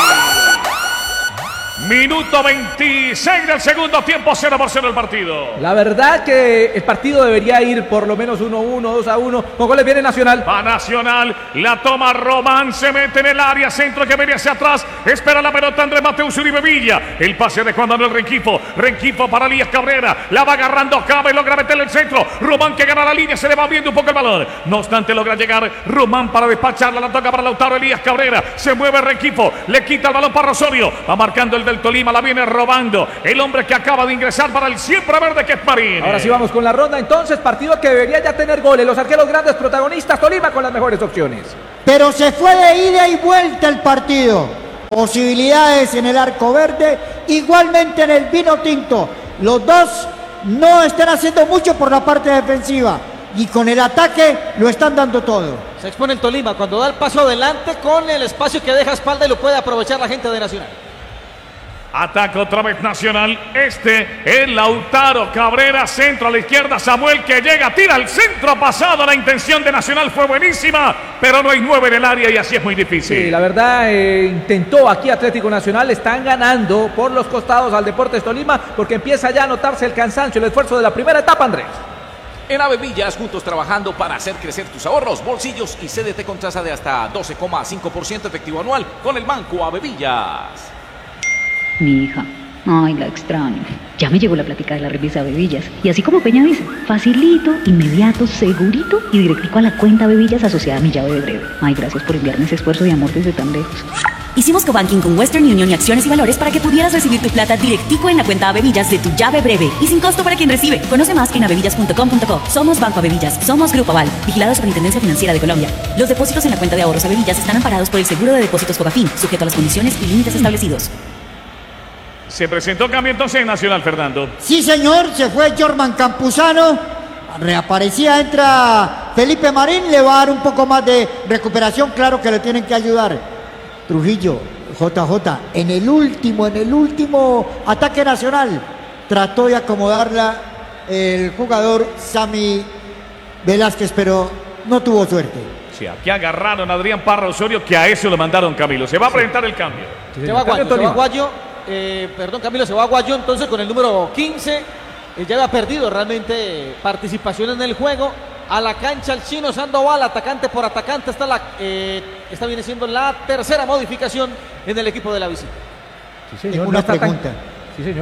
Minuto 26 del segundo tiempo, 0-0 el partido. La verdad que el partido debería ir por lo menos 1-1, 2-1. Con goles viene Nacional. Va Nacional, la toma Román, se mete en el área, centro que viene hacia atrás, espera la pelota Andrés Mateus Uribe Villa. El pase de Juan Manuel Rengifo para Elías Cabrera, la va agarrando Cabe, logra meterle el centro. Román que gana la línea, se le va abriendo un poco el balón. No obstante logra llegar Román para despacharla, la toca para Lautaro Elías Cabrera. Se mueve Rengifo, le quita el balón para Osorio, va marcando el del Tolima, la viene robando el hombre que acaba de ingresar para el siempre verde, que es Marín. Ahora sí vamos con la ronda, entonces partido que debería ya tener goles, los arqueros grandes protagonistas, Tolima con las mejores opciones. Pero se fue de ida y vuelta el partido. Posibilidades en el arco verde, igualmente en el vino tinto. Los dos no están haciendo mucho por la parte defensiva y con el ataque lo están dando todo. Se expone el Tolima cuando da el paso adelante con el espacio que deja espalda y lo puede aprovechar la gente de Nacional. Ataca otra vez Nacional. Este es Lautaro Cabrera, centro a la izquierda. Samuel que llega, tira el centro pasado. La intención de Nacional fue buenísima, pero no hay 9 en el área y así es muy difícil. Sí, la verdad intentó aquí Atlético Nacional. Están ganando por los costados al Deportes Tolima porque empieza ya a notarse el cansancio, el esfuerzo de la primera etapa, Andrés. En Avevillas, juntos trabajando para hacer crecer tus ahorros, bolsillos y CDT con tasa de hasta 12,5% efectivo anual con el Banco Avevillas. Mi hija, ay, la extraño. Ya me llegó la plática de la revista Avevillas. Y así como Peña dice, facilito, inmediato, segurito y directico a la cuenta Avevillas asociada a mi llave de breve. Ay, gracias por enviarme ese esfuerzo de amor desde tan lejos. Hicimos cobanking con Western Union y Acciones y Valores para que pudieras recibir tu plata directico en la cuenta Avevillas de tu llave breve y sin costo para quien recibe. Conoce más en avevillas.com.co. Somos Banco Avevillas, somos Grupo Aval, vigilado Superintendencia Financiera de Colombia. Los depósitos en la cuenta de ahorros Avevillas están amparados por el Seguro de Depósitos Fogafín, sujeto a las condiciones y límites establecidos. Se presentó cambio entonces en Nacional, Fernando. Sí, señor, se fue Jorman Campuzano. Reaparecía, entra Felipe Marín, le va a dar un poco más de recuperación, claro que le tienen que ayudar. Trujillo, JJ, en el último ataque Nacional, trató de acomodarla el jugador Sammy Velázquez, pero no tuvo suerte. Sí, aquí agarraron a Adrián Parra Osorio, que a eso le mandaron Camilo. Se va a presentar el cambio. Se va Guayo, Camilo, se va Guayo entonces con el número 15. Ya había perdido realmente participación en el juego. A la cancha el chino Sandoval, atacante por atacante. Esta viene siendo la tercera modificación en el equipo de la visita. Sí, señor. Una pregunta. Sí, señor.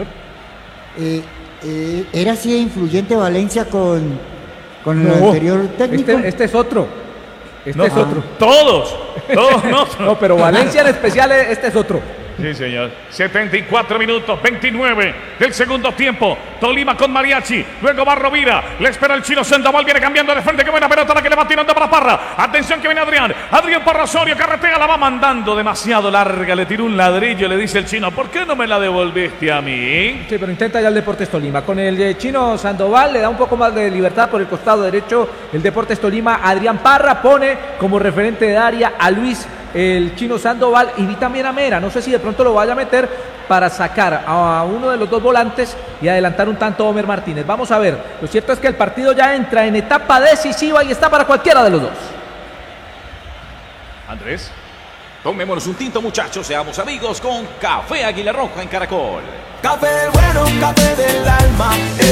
¿Era así de influyente Valencia con el anterior técnico? Este es otro. Este es otro. Todos no. No, pero Valencia en especial, este es otro. Sí, señor. 74 minutos, 29 del segundo tiempo. Tolima con Mariachi. Luego va Rovira. Le espera el chino Sandoval. Viene cambiando de frente. Qué buena pelota la que le va tirando para Parra. Atención que viene Adrián. Adrián Parra Osorio. Carretea, la va mandando demasiado larga. Le tiró un ladrillo. Le dice el chino, ¿por qué no me la devolviste a mí? Sí, pero intenta ya el Deportes Tolima. Con el chino Sandoval le da un poco más de libertad por el costado derecho. El Deportes Tolima. Adrián Parra pone como referente de área a Luis el chino Sandoval y vi también a Mera, no sé si de pronto lo vaya a meter para sacar a uno de los dos volantes y adelantar un tanto a Homer Martínez. Vamos a ver, lo cierto es que el partido ya entra en etapa decisiva y está para cualquiera de los dos. Andrés, tomémonos un tinto, muchachos, seamos amigos con Café Águila Roja en Caracol. Café bueno, café del alma.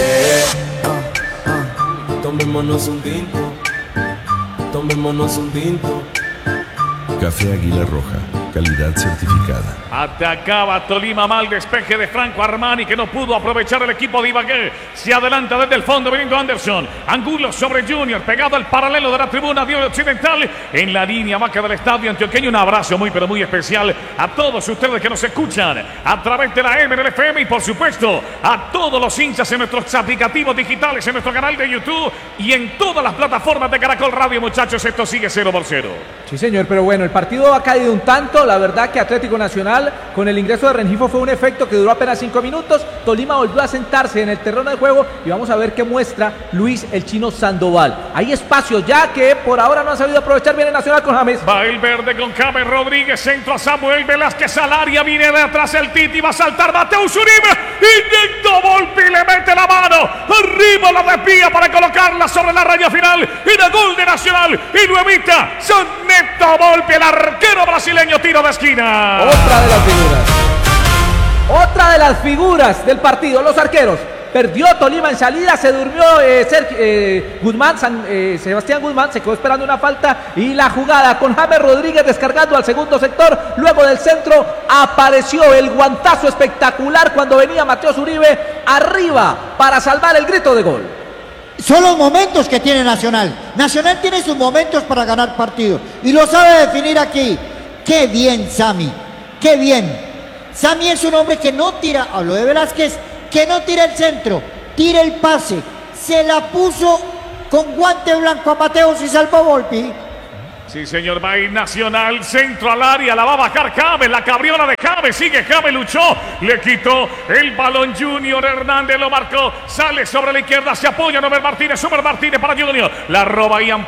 Tomémonos un tinto. Tomémonos un tinto. Café Águila Roja, calidad certificada. Atacaba Tolima, mal despeje de Franco Armani, que no pudo aprovechar el equipo de Ibagué. Se adelanta desde el fondo viniendo Anderson. Angulo sobre Junior, pegado al paralelo de la tribuna de Occidental. En la línea vaca del estadio antioqueño. Un abrazo muy pero muy especial a todos ustedes que nos escuchan a través de la M del FM y por supuesto a todos los hinchas en nuestros aplicativos digitales, en nuestro canal de YouTube y en todas las plataformas de Caracol Radio, muchachos. Esto sigue 0-0. Sí, señor, pero bueno, el partido ha caído un tanto. La verdad que Atlético Nacional con el ingreso de Rengifo fue un efecto que duró apenas 5 minutos. Tolima volvió a sentarse en el terreno de juego y vamos a ver qué muestra Luis el chino Sandoval. Hay espacio ya que por ahora no han sabido aprovechar bien el Nacional con James. Va el verde con James Rodríguez, centro a Samuel Velázquez al área, viene de atrás el Titi, va a saltar Mateus Uribe. Inyectó Volpi, le mete la mano. Arriba la desvía para colocarla sobre la raya final. Y de gol de Nacional. Y lo evita San Neto Volpi, el arquero brasileño, tiro de esquina. Otra de las figuras. Otra de las figuras del partido, los arqueros. Perdió Tolima en salida, se durmió Sebastián Guzmán, se quedó esperando una falta y la jugada con James Rodríguez descargando al segundo sector. Luego del centro apareció el guantazo espectacular cuando venía Mateus Uribe arriba para salvar el grito de gol. Son los momentos que tiene Nacional. Nacional tiene sus momentos para ganar partidos y lo sabe definir aquí. Qué bien, Sami, qué bien. Sami es un hombre que no tira, hablo de Velázquez, que no tira el centro, tira el pase. Se la puso con guante blanco a Mateus y salvó Volpi. Sí, señor, va a ir Nacional, centro al área, la va a bajar James, la cabriola de James, sigue James, luchó, le quitó el balón Junior Hernández, lo marcó, sale sobre la izquierda, se apoya Nomer Martínez para Junior, la roba Ian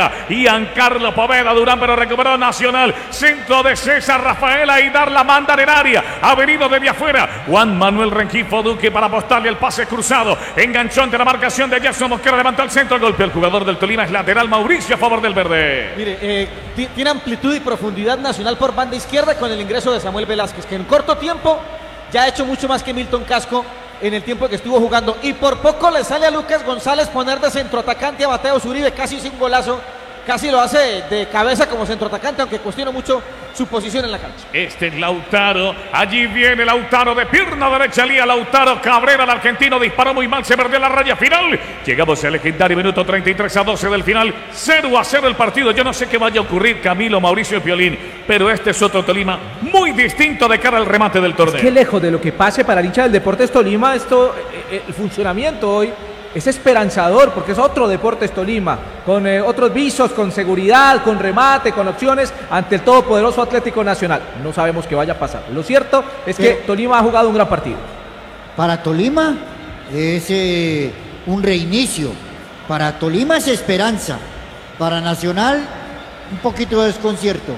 Carlos Poveda, Durán, pero recuperó Nacional, centro de César Rafaela y dar la manda en el área, ha venido desde afuera, Juan Manuel Rengifo Duque para apostarle el pase cruzado, enganchó ante la marcación de Jackson Mosquera, levantó el centro, golpe el jugador del Tolima, es lateral Mauricio a favor del verde. Mire, tiene amplitud y profundidad Nacional por banda izquierda con el ingreso de Samuel Velázquez, que en corto tiempo ya ha hecho mucho más que Milton Casco en el tiempo que estuvo jugando, y por poco le sale a Lucas González poner de centroatacante a Mateus Uribe, casi sin golazo, casi lo hace de cabeza como centroatacante, aunque cuestiono mucho su posición en la cancha. Este es Lautaro, allí viene Lautaro de pierna derecha, Lía Lautaro Cabrera, el argentino disparó muy mal, se perdió la raya final. Llegamos al legendario minuto 33-12 del final, 0-0 el partido. Yo no sé qué vaya a ocurrir, Camilo, Mauricio y Piolín, pero este es otro Tolima muy distinto de cara al remate del torneo. Es que lejos de lo que pase para el hincha del Deportes Tolima, el funcionamiento hoy es esperanzador, porque es otro Deportes Tolima, con otros visos, con seguridad, con remate, con opciones, ante el todopoderoso Atlético Nacional. No sabemos qué vaya a pasar. Lo cierto es que Tolima ha jugado un gran partido. Para Tolima es un reinicio. Para Tolima es esperanza. Para Nacional, un poquito de desconcierto.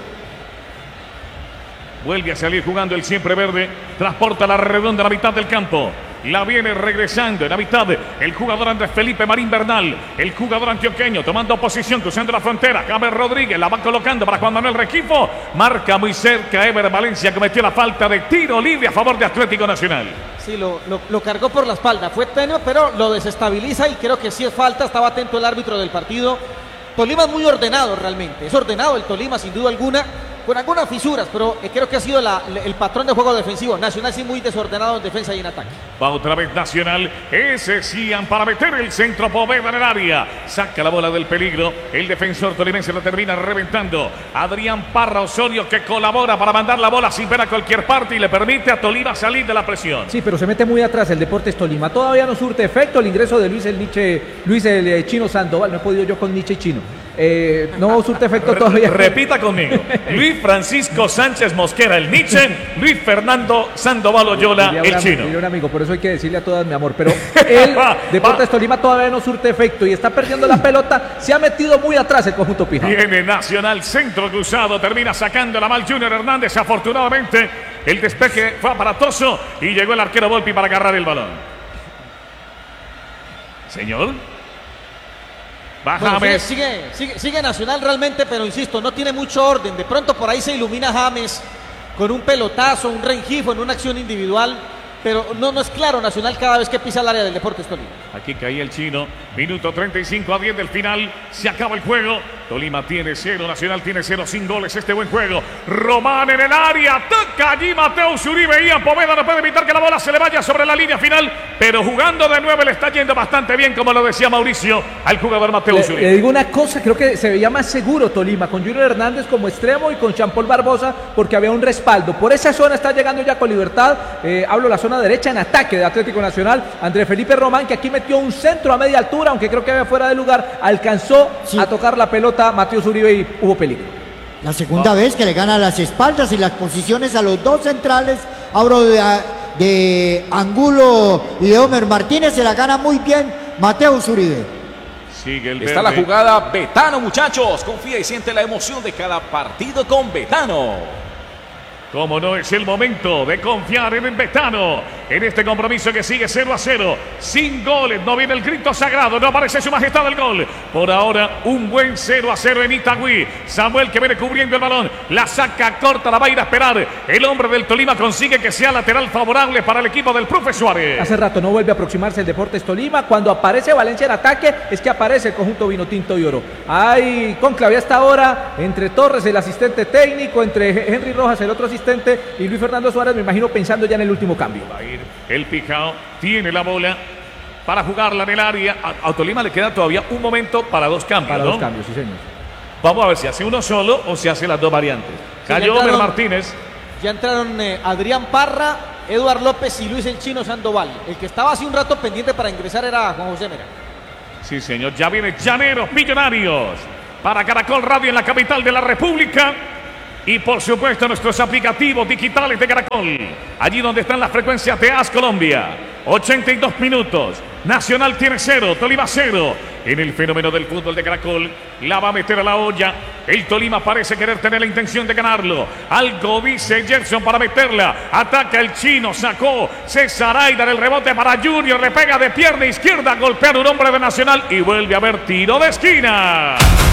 Vuelve a salir jugando el siempre verde, transporta la redonda a la mitad del campo. La viene regresando en la mitad el jugador Andrés Felipe Marín Bernal, el jugador antioqueño tomando posición, cruzando la frontera. James Rodríguez la va colocando para Juan Manuel Rengifo, marca muy cerca. Ever Valencia cometió la falta de tiro libre a favor de Atlético Nacional. Sí, lo cargó por la espalda, fue tenue, pero lo desestabiliza y creo que sí es falta. Estaba atento el árbitro del partido. Tolima es muy ordenado realmente, es ordenado el Tolima sin duda alguna, con algunas fisuras, pero creo que ha sido el patrón de juego defensivo. Nacional sí muy desordenado en defensa y en ataque. Va otra vez Nacional, ese Cian para meter el centro, Poveda en el área, saca la bola del peligro, el defensor tolimense lo termina reventando. Adrián Parra Osorio, que colabora para mandar la bola sin ver a cualquier parte y le permite a Tolima salir de la presión. Sí, pero se mete muy atrás el Deportes Tolima, todavía no surte efecto el ingreso de Luis el Chino Sandoval. No he podido yo con Nietzsche y Chino. No surte efecto todavía. Repita conmigo: Luis Francisco Sánchez Mosquera, el Nietzsche; Luis Fernando Sandoval Oyola, el Chino. Un amigo, por eso hay que decirle a todas mi amor, pero el Deportes Tolima todavía no surte efecto y está perdiendo la pelota. Se ha metido muy atrás el conjunto Pija. Viene Nacional, centro cruzado, termina sacando la mal Junior Hernández. Afortunadamente el despeje fue aparatoso y llegó el arquero Volpi para agarrar el balón. Señor, va James. Sigue Nacional realmente, pero insisto, no tiene mucho orden. De pronto por ahí se ilumina James con un pelotazo, un Rengifo en una acción individual, pero no es claro Nacional cada vez que pisa el área del Deportes Tolima. Aquí caía el Chino, minuto 35-10 del final, se acaba el juego. Tolima tiene 0, Nacional tiene 0, sin goles este buen juego. Román en el área, toca allí Mateus Uribe. Ian Poveda no puede evitar que la bola se le vaya sobre la línea final, pero jugando de 9 le está yendo bastante bien, como lo decía Mauricio, al jugador Mateus Uribe. Le digo una cosa, creo que se veía más seguro Tolima con Junior Hernández como extremo y con Jean-Paul Barbosa, porque había un respaldo. Por esa zona está llegando ya con libertad, hablo la zona derecha en ataque de Atlético Nacional. Andrés Felipe Román, que aquí metió un centro a media altura, aunque creo que había fuera de lugar, alcanzó a tocar la pelota Mateus Uribe y hubo peligro. La segunda vez que le gana las espaldas y las posiciones a los dos centrales. Hablo de Angulo y de Homer Martínez. Se la gana muy bien Mateus Uribe. Sigue el Está la jugada Betano, muchachos. Confía y siente la emoción de cada partido con Betano. Como no es el momento de confiar en el Betano, en este compromiso que sigue 0-0, sin goles, no viene el grito sagrado, no aparece su majestad el gol. Por ahora, un buen 0-0 en Itagüí. Samuel que viene cubriendo el balón, la saca corta, la va a ir a esperar. El hombre del Tolima consigue que sea lateral favorable para el equipo del profe Suárez. Hace rato no vuelve a aproximarse el Deportes Tolima. Cuando aparece Valencia en ataque, es que aparece el conjunto vinotinto y oro. Hay conclave hasta ahora entre Torres, el asistente técnico, entre Henry Rojas, el otro asistente, y Luis Fernando Suárez, me imagino pensando ya en el último cambio. Va a ir el Pijao, tiene la bola para jugarla en el área. A Tolima le queda todavía un momento para dos cambios. Para ¿no? dos cambios, sí señor. Vamos a ver si hace uno solo o si hace las dos variantes. Cayó Omer Martínez. Ya entraron Adrián Parra, Eduard López y Luis el Chino Sandoval. El que estaba hace un rato pendiente para ingresar era Juan José Mera. Sí señor, ya viene Llaneros Millonarios para Caracol Radio en la capital de la República. Y por supuesto nuestros aplicativos digitales de Caracol, allí donde están las frecuencias de AS Colombia. 82 minutos, Nacional tiene 0, Tolima 0. En el fenómeno del fútbol de Caracol, la va a meter a la olla. El Tolima parece querer tener la intención de ganarlo. Algo dice Gerson para meterla. Ataca el Chino, sacó César Aidar, el rebote para Junior, le pega de pierna izquierda, golpea a un hombre de Nacional y vuelve a haber tiro de esquina.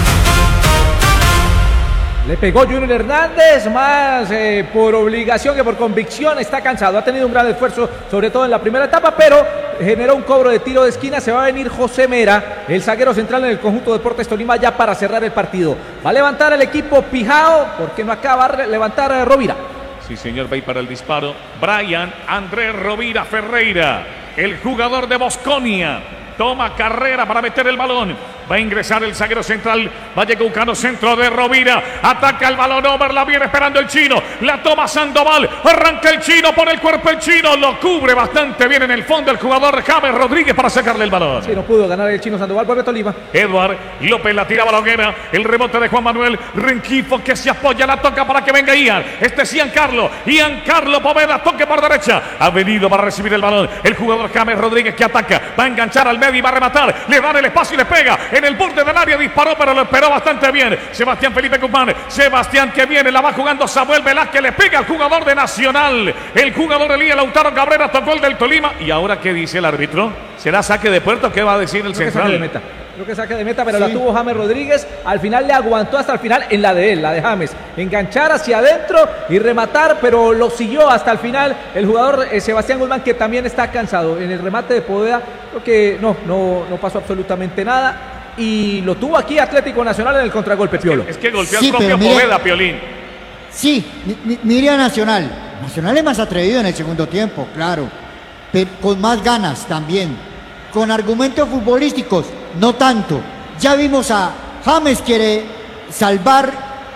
Le pegó Junior Hernández, más por obligación que por convicción. Está cansado, ha tenido un gran esfuerzo, sobre todo en la primera etapa, pero generó un cobro de tiro de esquina. Se va a venir José Mera, el zaguero central en el conjunto de Deportes Tolima, ya para cerrar el partido. Va a levantar el equipo Pijao, porque no acaba de levantar Rovira. Sí señor, va a ir para el disparo Brian Andrés Rovira Ferreira, el jugador de Bosconia. Toma carrera para meter el balón. Va a ingresar el zaguero central. Vallecaucano, centro de Rovira. Ataca el balón. Omer la viene esperando el Chino. La toma Sandoval. Arranca el Chino. Pone el cuerpo el Chino. Lo cubre bastante bien en el fondo el jugador James Rodríguez para sacarle el balón. Sí, no pudo ganar el Chino Sandoval. Vuelve Tolima. Eduard López la tira balonera. El rebote de Juan Manuel Rengifo que se apoya. La toca para que venga Ian. Este es Ian Carlo Poveda. Toque por derecha. Ha venido para recibir el balón. El jugador James Rodríguez que ataca. Va a enganchar al medio y va a rematar. Le dan el espacio y le pega. En el borde del área disparó, pero lo esperó bastante bien. Sebastián Felipe Guzmán. Sebastián que viene. La va jugando Samuel Velázquez. Le pega al jugador de Nacional. El jugador Elías Lautaro Cabrera tocó el del Tolima. ¿Y ahora qué dice el árbitro? ¿Será saque de puerta o qué va a decir el central? Creo que saque de meta, pero sí, la tuvo James Rodríguez. Al final le aguantó hasta el final en la de él, la de James. Enganchar hacia adentro y rematar, pero lo siguió hasta el final el jugador Sebastián Guzmán, que también está cansado. En el remate de Poveda, creo que no pasó absolutamente nada. Y lo tuvo aquí Atlético Nacional en el contragolpe, Piolo. Es que golpeó al propio Poveda, Piolín. Sí, mire a Nacional. Nacional es más atrevido en el segundo tiempo, claro. Pero con más ganas también. Con argumentos futbolísticos, no tanto. Ya vimos a James quiere salvar,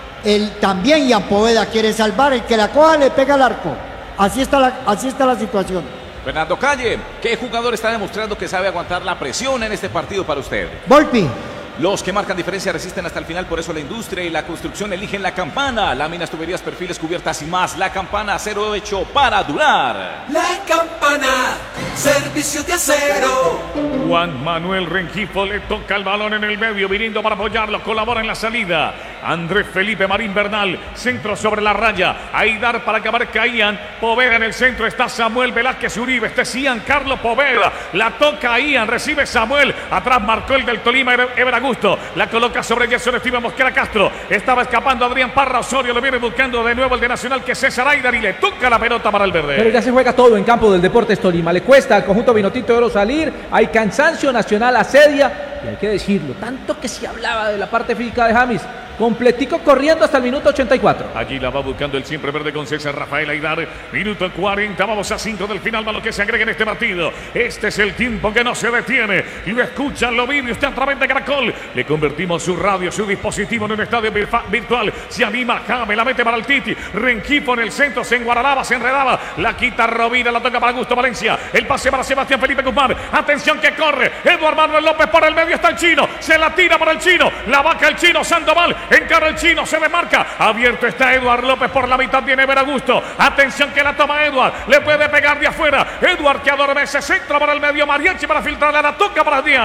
también Ian Poveda quiere salvar, el que la coja le pega al arco. Así está la situación. Fernando Calle, ¿qué jugador está demostrando que sabe aguantar la presión en este partido para usted? Volpi. Los que marcan diferencia resisten hasta el final, por eso la industria y la construcción eligen La Campana. Láminas, tuberías, perfiles, cubiertas y más. La Campana, acero hecho para durar. La Campana, servicio de acero. Juan Manuel Rengifo le toca el balón en el medio, viniendo para apoyarlo, colabora en la salida. Andrés Felipe Marín Bernal, centro sobre la raya. Aidar para acabar Ian. Poveda en el centro, está Samuel Velázquez Uribe. Este es Ian Carlos Poveda. La toca Ian, recibe Samuel. Atrás marcó el del Tolima, Ever Augusto. La coloca sobre Gerson Steven Mosquera Castro. Estaba escapando Adrián Parra. Osorio lo viene buscando de nuevo el de Nacional, que es César Aidar, y le toca la pelota para el verde. Pero ya se juega todo en campo del Deportes Tolima. Le cuesta al conjunto vinotinto de oro salir. Hay cansancio, Nacional asedia. Y hay que decirlo, tanto que se hablaba de la parte física de James. Completico corriendo hasta el minuto 84. Allí la va buscando el siempre verde con César Rafael Aidar. Minuto 40, vamos a 5 del final, más lo que se agrega en este partido. Este es el tiempo que no se detiene. Y lo escuchan, lo vive usted a través de Caracol. Le convertimos su radio, su dispositivo en un estadio virtual. Se anima James, la mete para el Titi. Rengifo en el centro, se enguaralaba, se enredaba. La quita Rovira, la toca para Augusto Valencia. El pase para Sebastián Felipe Guzmán. Atención que corre. Eduard Manuel López por el medio, está el Chino. Se la tira para el Chino. La vaca el Chino Sandoval. Encara el Chino, se demarca. Abierto está Eduard López por la mitad. Viene Ever Augusto. Atención que la toma Eduard. Le puede pegar de afuera. Eduard que adormece. Centro para el medio. Mariachi para filtrarla. La toca para Adrián.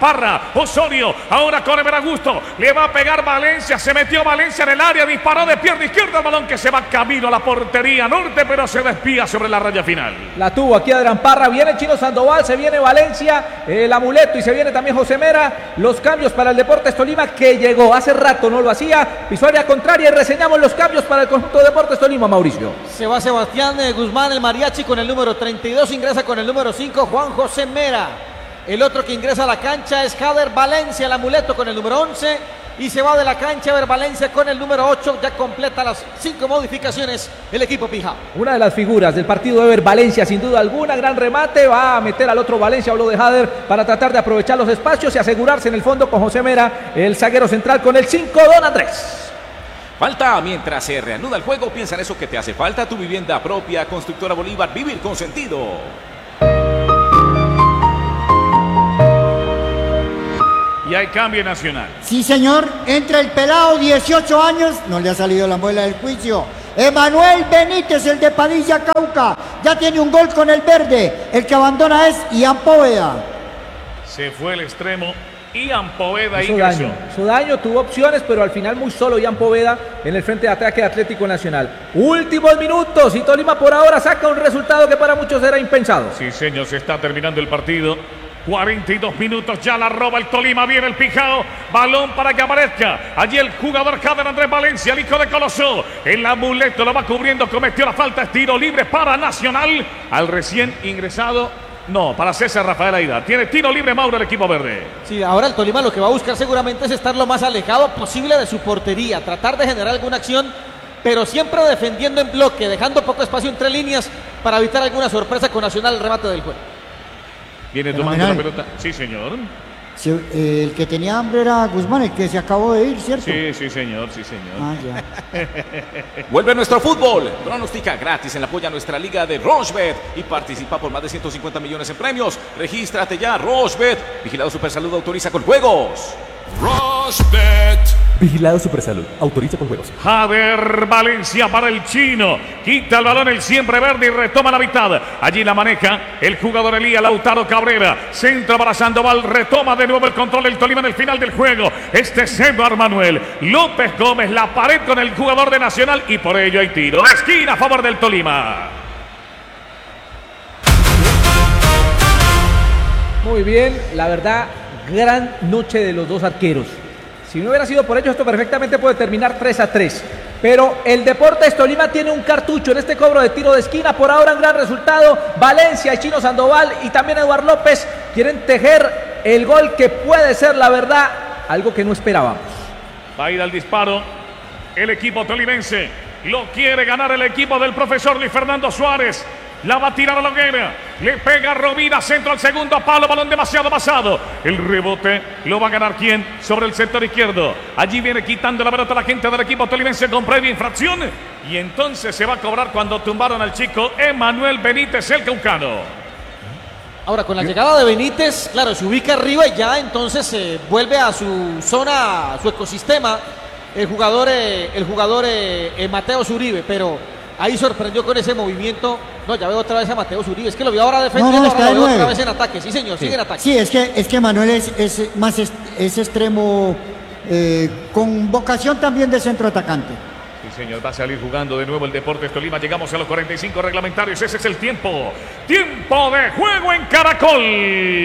Parra, Osorio, ahora corre Veragusto, le va a pegar Valencia, se metió Valencia en el área, disparó de pierna izquierda el balón que se va camino a la portería norte, pero se desvía sobre la raya final. La tuvo aquí Adrián Parra, viene Chino Sandoval, se viene Valencia, el amuleto y se viene también José Mera. Los cambios para el Deportes Tolima que llegó, hace rato no lo hacía, pisó área contraria y reseñamos los cambios para el conjunto de Deportes Tolima, Mauricio. Se va Sebastián Guzmán, el mariachi, con el número 32, ingresa con el número 5 Juan José Mera. El otro que ingresa a la cancha es Jader Valencia, el amuleto, con el número 11. Y se va de la cancha Ever Valencia con el número 8. Ya completa las 5 modificaciones el equipo Pijao. Una de las figuras del partido Ever Valencia, sin duda alguna, gran remate. Va a meter al otro Valencia, habló de Jader, para tratar de aprovechar los espacios y asegurarse en el fondo con José Mera, el zaguero central, con el 5, Don Andrés. Falta mientras se reanuda el juego. Piensa en eso que te hace falta. Tu vivienda propia, Constructora Bolívar, vivir con sentido. Y hay cambio Nacional. Sí, señor. Entra el pelado, 18 años. No le ha salido la muela del juicio. Emanuel Benítez, el de Padilla, Cauca. Ya tiene un gol con el verde. El que abandona es Ian Poveda. Se fue el extremo. Ian Poveda hizo daño, tuvo opciones, pero al final muy solo Ian Poveda en el frente de ataque de Atlético Nacional. Últimos minutos y Tolima por ahora saca un resultado que para muchos era impensado. Sí, señor, se está terminando el partido. 42 minutos, ya la roba el Tolima, viene el Pijao, balón para que aparezca, allí el jugador Jader Andrés Valencia, el hijo de Colosó, el amuleto lo va cubriendo, cometió la falta, es tiro libre para Nacional, al recién ingresado, no, para César Rafael Aida, tiene tiro libre Mauro el equipo verde. Sí, ahora el Tolima lo que va a buscar seguramente es estar lo más alejado posible de su portería, tratar de generar alguna acción, pero siempre defendiendo en bloque, dejando poco espacio entre líneas para evitar alguna sorpresa con Nacional el remate del juego. Viene tomando la pelota. Sí, señor. El que tenía hambre era Guzmán, el que se acabó de ir, ¿cierto? Sí, señor, sí, señor. Ah, ya. Vuelve nuestro fútbol. Pronostica gratis en la apoya nuestra liga de Rochebet y participa por más de 150 millones en premios. Regístrate ya, Rochebet. Vigilado Supersalud, autoriza con juegos. Rochebet. Vigilado Supersalud, autoriza con juegos. Jader Valencia para el chino. Quita el balón el siempre verde y retoma la mitad. Allí la maneja el jugador Elías Lautaro Cabrera. Centro para Sandoval. Retoma de nuevo el control del Tolima en el final del juego. Este es Eduardo Manuel López Gómez. La pared con el jugador de Nacional y por ello hay tiro de esquina a favor del Tolima. Muy bien, la verdad, gran noche de los dos arqueros. Si no hubiera sido por ellos, esto perfectamente puede terminar 3-3. Pero el Deportes Tolima tiene un cartucho en este cobro de tiro de esquina. Por ahora un gran resultado. Valencia y Chino Sandoval y también Eduardo López quieren tejer el gol que puede ser, la verdad, algo que no esperábamos. Va a ir al disparo el equipo tolimense. Lo quiere ganar el equipo del profesor Luis Fernando Suárez. La va a tirar a la hoguera. Le pega Rovira, centro al segundo palo. Balón demasiado pasado. El rebote lo va a ganar ¿quién? Sobre el sector izquierdo. Allí viene quitando la pelota la gente del equipo tolimense con previa infracción. Y entonces se va a cobrar cuando tumbaron al chico Emanuel Benítez, el caucano. Ahora, con la llegada de Benítez, claro, se ubica arriba y ya entonces se vuelve a su zona, a su ecosistema, el jugador Mateo Uribe, pero ahí sorprendió con ese movimiento. No, ya veo otra vez a Mateo Uribe. Es que lo vio ahora defendiendo, ahora lo veo otra vez en ataque. Sí, señor, sigue en ataque. Sí, es que Manuel es extremo con vocación también de centro atacante. Sí, señor, va a salir jugando de nuevo el Deportes Tolima. Llegamos a los 45 reglamentarios. Ese es el tiempo. Tiempo de juego en Caracol.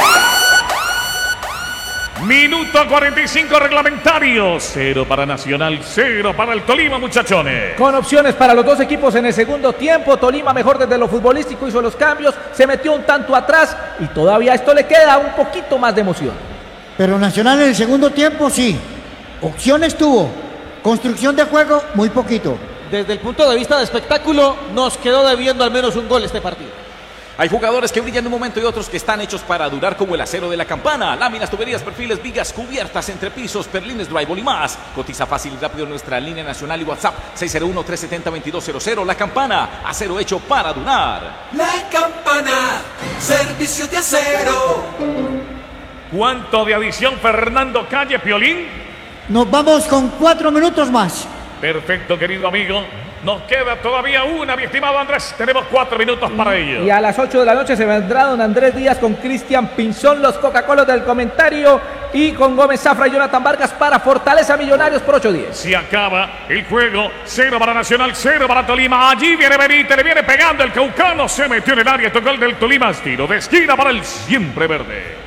Minuto 45 reglamentario. 0 para Nacional, 0 para el Tolima, muchachones. Con opciones para los dos equipos en el segundo tiempo. Tolima mejor desde lo futbolístico, hizo los cambios, se metió un tanto atrás y todavía a esto le queda un poquito más de emoción. Pero Nacional en el segundo tiempo sí. Opciones tuvo. Construcción de juego, muy poquito. Desde el punto de vista de espectáculo, nos quedó debiendo al menos un gol este partido. Hay jugadores que brillan en un momento y otros que están hechos para durar, como el acero de la campana. Láminas, tuberías, perfiles, vigas, cubiertas, entrepisos, perlines, drywall y más. Cotiza fácil y rápido en nuestra línea nacional y WhatsApp 601-370-2200. La Campana, acero hecho para durar. La Campana, servicio de acero. ¿Cuánto de adición, Fernando Calle, Piolín? Nos vamos con 4 minutos más. Perfecto, querido amigo. Nos queda todavía una, mi estimado Andrés. Tenemos 4 minutos para ello. Y a las 8 de la noche se vendrá don Andrés Díaz con Cristian Pinzón, los Coca-Cola del comentario, y con Gómez Zafra y Jonathan Vargas para Fortaleza Millonarios por 8-10. Se acaba el juego. 0 para Nacional, 0 para Tolima. Allí viene Benítez, le viene pegando el Caucano. Se metió en el área, tocó el del Tolima. Tiro de esquina para el siempre verde.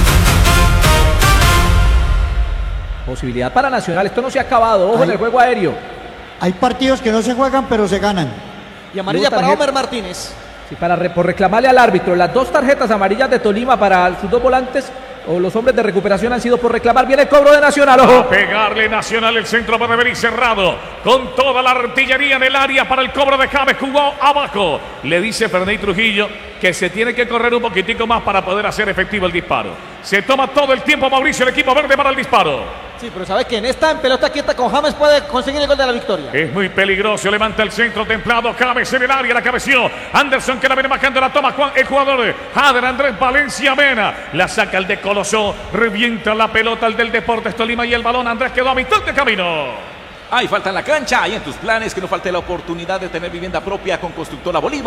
Posibilidad para Nacional, esto no se ha acabado. Ojo en el juego aéreo. Hay partidos que no se juegan, pero se ganan. Y amarilla para Homer Martínez. Sí, por reclamarle al árbitro. Las 2 tarjetas amarillas de Tolima para sus 2 volantes o los hombres de recuperación han sido por reclamar. Viene el cobro de Nacional, ojo. A pegarle Nacional, el centro para venir cerrado, con toda la artillería en el área para el cobro de James, jugó abajo. Le dice Ferney Trujillo que se tiene que correr un poquitico más para poder hacer efectivo el disparo. Se toma todo el tiempo Mauricio, el equipo verde para el disparo. Sí, pero sabe que en pelota quieta con James puede conseguir el gol de la victoria. Es muy peligroso, levanta el centro templado, James en el área, la cabeció. Anderson que la viene bajando, la toma el jugador Jader Andrés Valencia Mena. La saca el de Colosó, revienta la pelota el del Deportes Tolima y el balón Andrés quedó a mitad de camino. Hay falta en la cancha, hay en tus planes que no falte la oportunidad de tener vivienda propia con Constructora Bolívar.